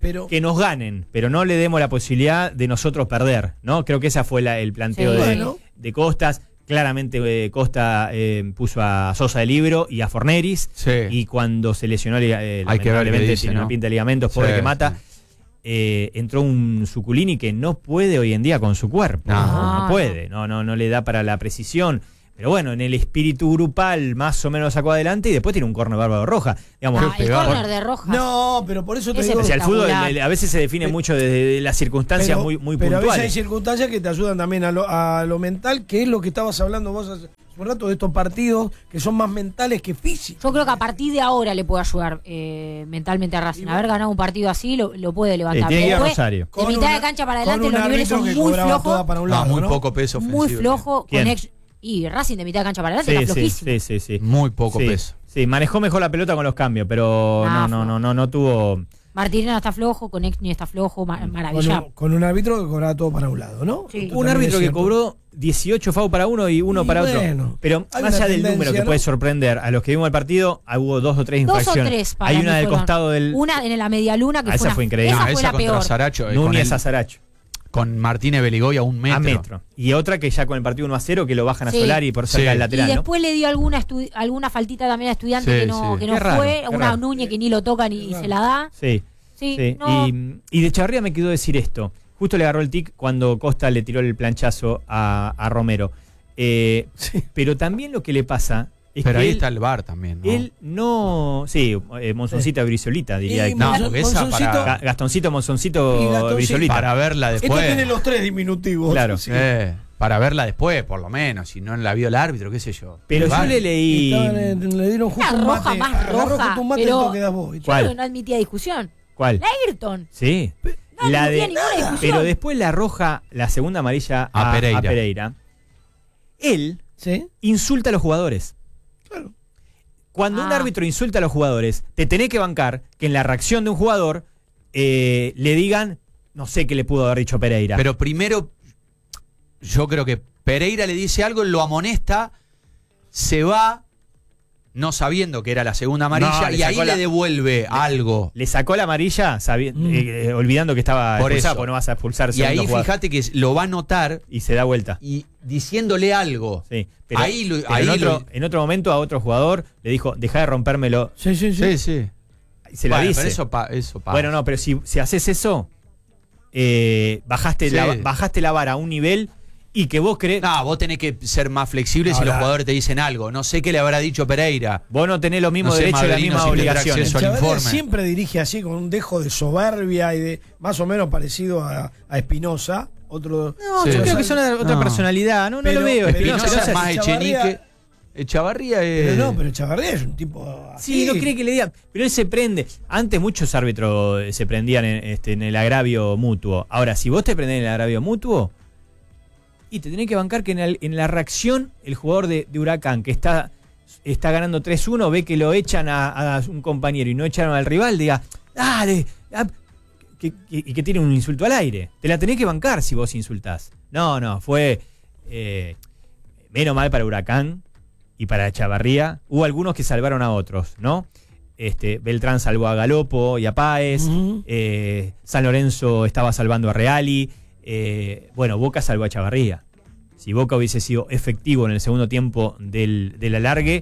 pero que nos ganen, pero no le demos la posibilidad de nosotros perder, ¿no? Creo que esa fue la, el planteo Sí. de, Bueno. de Costas. Claramente eh, Costa eh, puso a Sosa de Libro y a Forneris. Sí. Y cuando se lesionó, eh, Hay que ver qué lamentablemente dice, tiene ¿no? una pinta de ligamentos, pobre Sí, que mata. sí. eh, entró un Suculini que no puede hoy en día con su cuerpo. No. No, No, puede, no, no, no le da para la precisión. Pero bueno, en el espíritu grupal más o menos lo sacó adelante y después tiene un córner bárbaro Roja. Digamos, Ah, el pegar. córner de Rojas. no, pero por eso te Ese digo. o sea, el fútbol espectacular. el- a veces se define Pero- mucho desde las circunstancias pero, muy, muy pero a veces hay puntuales. circunstancias que te ayudan también a lo, a lo mental, que es lo que estabas hablando vos hace un rato de estos partidos que son más mentales que físicos. Yo creo que a partir de ahora le puede ayudar eh, mentalmente a Racing. Haber ganado un partido así lo, lo puede levantar. Eh, tiene que ir a Después, Rosario. De mitad de cancha para adelante con un los niveles árbitro son que muy cobraba toda flojos. para un No, lado, muy ¿no? poco peso ofensivo. Muy flojo. ¿Quién? Con ex- y Racing de mitad de cancha para adelante Sí, está sí, flojísimo. sí, sí, sí. Muy poco Sí, peso. Sí, manejó mejor la pelota con los cambios, pero Ah, no, no, fue. no, no, no tuvo. Martirena está flojo, Conexni está flojo, ma- Con maravilla. un, con un árbitro que cobraba todo para un lado, ¿no? Sí. Esto Un también árbitro es que cierto. cobró dieciocho FAU para uno y uno Y para bueno, otro. Pero hay más una allá del tendencia, número que ¿no? puede sorprender a los que vimos el partido, hubo dos o tres Dos o infracciones. tres para Hay mí una del fueron. costado del Una en la media luna que Ah, fue, esa una- fue increíble. Esa No, fue esa la contra peor. Saracho, eh, con, Núñez el- Azaracho. con Martínez Beligoy a un metro. A metro. Y otra que ya con el partido uno a cero que lo bajan a Sí. Solari por cerca Sí. del Y lateral, ¿no? después le dio alguna estu- alguna faltita también a Estudiante Sí, que no, sí. que no Qué raro, fue, qué una raro. Núñez que ni lo toca ni se la da. Sí. Sí, Sí. no. Y, y de Chavarría me quedó decir esto. Justo le agarró el tic cuando Costa le tiró el planchazo a, a Romero. Eh, Sí. Pero también lo que le pasa es Pero que ahí él, está el V A R también, ¿no? él no... Sí, eh, Monzoncita Brisolita, diría. Y Héctor. No, Monzon- porque esa Monzoncito- para- Ga- Gastoncito, Monzoncito, Y Gastoncito. Brisolita. Para verla Esto después. tiene los tres diminutivos. Claro. Sí. Eh, para verla después, por lo menos. Si no la vio el árbitro, qué sé yo. Pero yo Vale. le leí... Estaban en- le dieron justo Una un roja mate. más agarró roja, justo un mate pero- y toque das vos. Yo ¿Cuál? creo que no admitía discusión. ¿Cuál? La Ayrton. Sí. No La admitía de, ninguna discusión. pero después la roja, la segunda amarilla A a, Pereira. a Pereira. Él ¿Sí? insulta a los jugadores. Claro. Cuando un Ah. árbitro insulta a los jugadores, te tenés que bancar que en la reacción de un jugador eh, le digan, no sé qué le pudo haber dicho Pereira. Pero primero, yo creo que Pereira le dice algo, lo amonesta, se va, no sabiendo que era la segunda amarilla, No, le y ahí sacó le la- devuelve algo. le sacó la amarilla sabi- Mm. eh, eh, olvidando que estaba Por expulsado, eso. porque no vas a expulsar Y segundo ahí jugador. fíjate que lo va a notar Y se da vuelta. y diciéndole algo. Sí, pero, Ahí lo- pero ahí en, otro, lo- en otro momento a otro jugador le dijo, deja de rompérmelo. Sí, sí, sí. Sí, sí. Y se la Bueno, dice. pero eso, pa- eso pasa. Bueno, no, pero si, si haces eso, eh, bajaste, Sí. la, bajaste la vara a un nivel y que vos crees. No, vos tenés que ser más flexible si Ahora- los jugadores te dicen algo. No sé qué le habrá dicho Pereira. Vos no tenés los mismos No sé, derechos y las Maverino, mismas si tendrá obligaciones. acceso al Chavarría informe. siempre dirige así, con un dejo de soberbia y de más o menos parecido a, a Espinosa. Otro, No, Sí. yo creo que son otra No. personalidad. No, no Pero- lo veo. pero Espinosa, Espinosa Chavarría- es más Chavarría- Echenique. Echavarría es. Pero no, pero Chavarría es un tipo así. Sí, no cree que le digan. Pero él se prende. Antes muchos árbitros eh, se prendían en, este, en el agravio mutuo. Ahora, si vos te prendés en el agravio mutuo, y te tenés que bancar que en, el- en la reacción, el jugador de, de Huracán, que está, está ganando tres uno, ve que lo echan a, a un compañero y no echaron al rival, diga, dale, ah", que- que- y que tiene un insulto al aire. Te la tenés que bancar si vos insultás. No, no, fue eh, menos mal para Huracán y para Chavarría. Hubo algunos que salvaron a otros, ¿no? Este, Beltrán salvó a Galopo y a Páez. Ujú. eh, San Lorenzo estaba salvando a Reali. eh, bueno, Boca salvó a Chavarría. Si Boca hubiese sido efectivo en el segundo tiempo del, del alargue,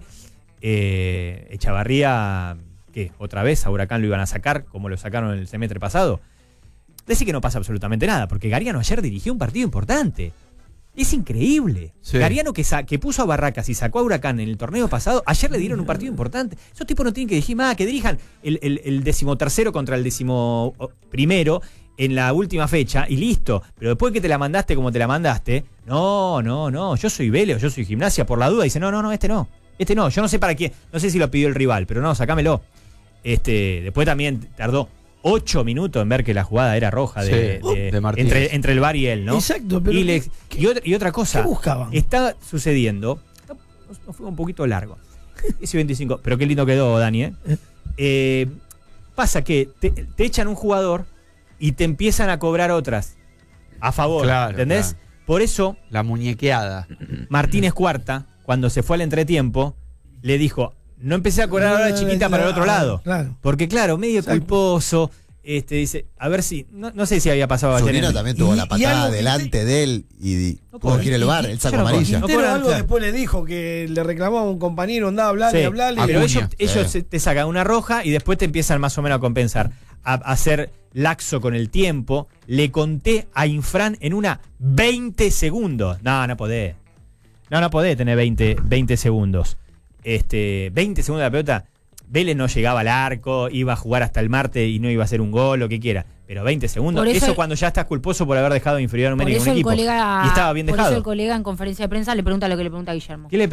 eh, Echavarría, ¿qué? ¿Otra vez a Huracán lo iban a sacar como lo sacaron el semestre pasado? Decir que no pasa absolutamente nada, porque Gariano ayer dirigió un partido importante. Es increíble. Sí. Gariano que, sa- que puso a Barracas y sacó a Huracán en el torneo pasado, ayer le dieron un partido importante. Esos tipos no tienen que dirigir más, que dirijan el, el, el decimotercero contra el decimo primero en la última fecha y listo. Pero después que te la mandaste como te la mandaste, no, no, no, yo soy Vélez, yo soy Gimnasia, por la duda, dice, no, no, no, este no, este no, yo no sé para quién, no sé si lo pidió el rival, pero no, sacámelo. Este, después también tardó ocho minutos en ver que la jugada era roja de, Sí, de- de Martínez. entre, entre el V A R y él, ¿no? Exacto, pero y, le- ¿qué- y otra, y otra cosa, ¿Qué buscaban? está sucediendo, nos, nos fue un poquito largo, diez y veinticinco, pero qué lindo quedó, Dani, ¿eh? Eh, pasa que te, te echan un jugador y te empiezan a cobrar otras a favor, Claro, ¿entendés? claro. Por eso La muñequeada. Martínez Cuarta, cuando se fue al entretiempo, le dijo, no empecé a cobrar ahora Ah, chiquita para el otro claro, lado. claro. Porque claro, medio Exacto. culposo, este, dice, a ver si, no, no sé si había pasado ayer. Zunino en- también tuvo y- la y patada algo que delante de él y No tuvo que ir al y- bar, y- él sacó yo no amarilla. No Quintero cobran, algo claro. después le dijo que le reclamaba a un compañero, andaba a hablarle, Sí, hablarle. pero Acuña. ellos, ellos Sí. se- te sacan una roja y después te empiezan más o menos a compensar. A, a ser laxo con el tiempo. Le conté a Infran en una veinte segundos. No, no podés. No, no podés tener veinte, veinte segundos. Este, veinte segundos de la pelota. Vélez no llegaba al arco, iba a jugar hasta el martes y no iba a hacer un gol, lo que quiera. Pero veinte segundos, Por eso, eso- cuando ya estás culposo por haber dejado inferior Por numérico a eso un el equipo. colega, Y estaba bien por dejado. eso el colega en conferencia de prensa le pregunta lo que le pregunta a Guillermo. ¿Qué le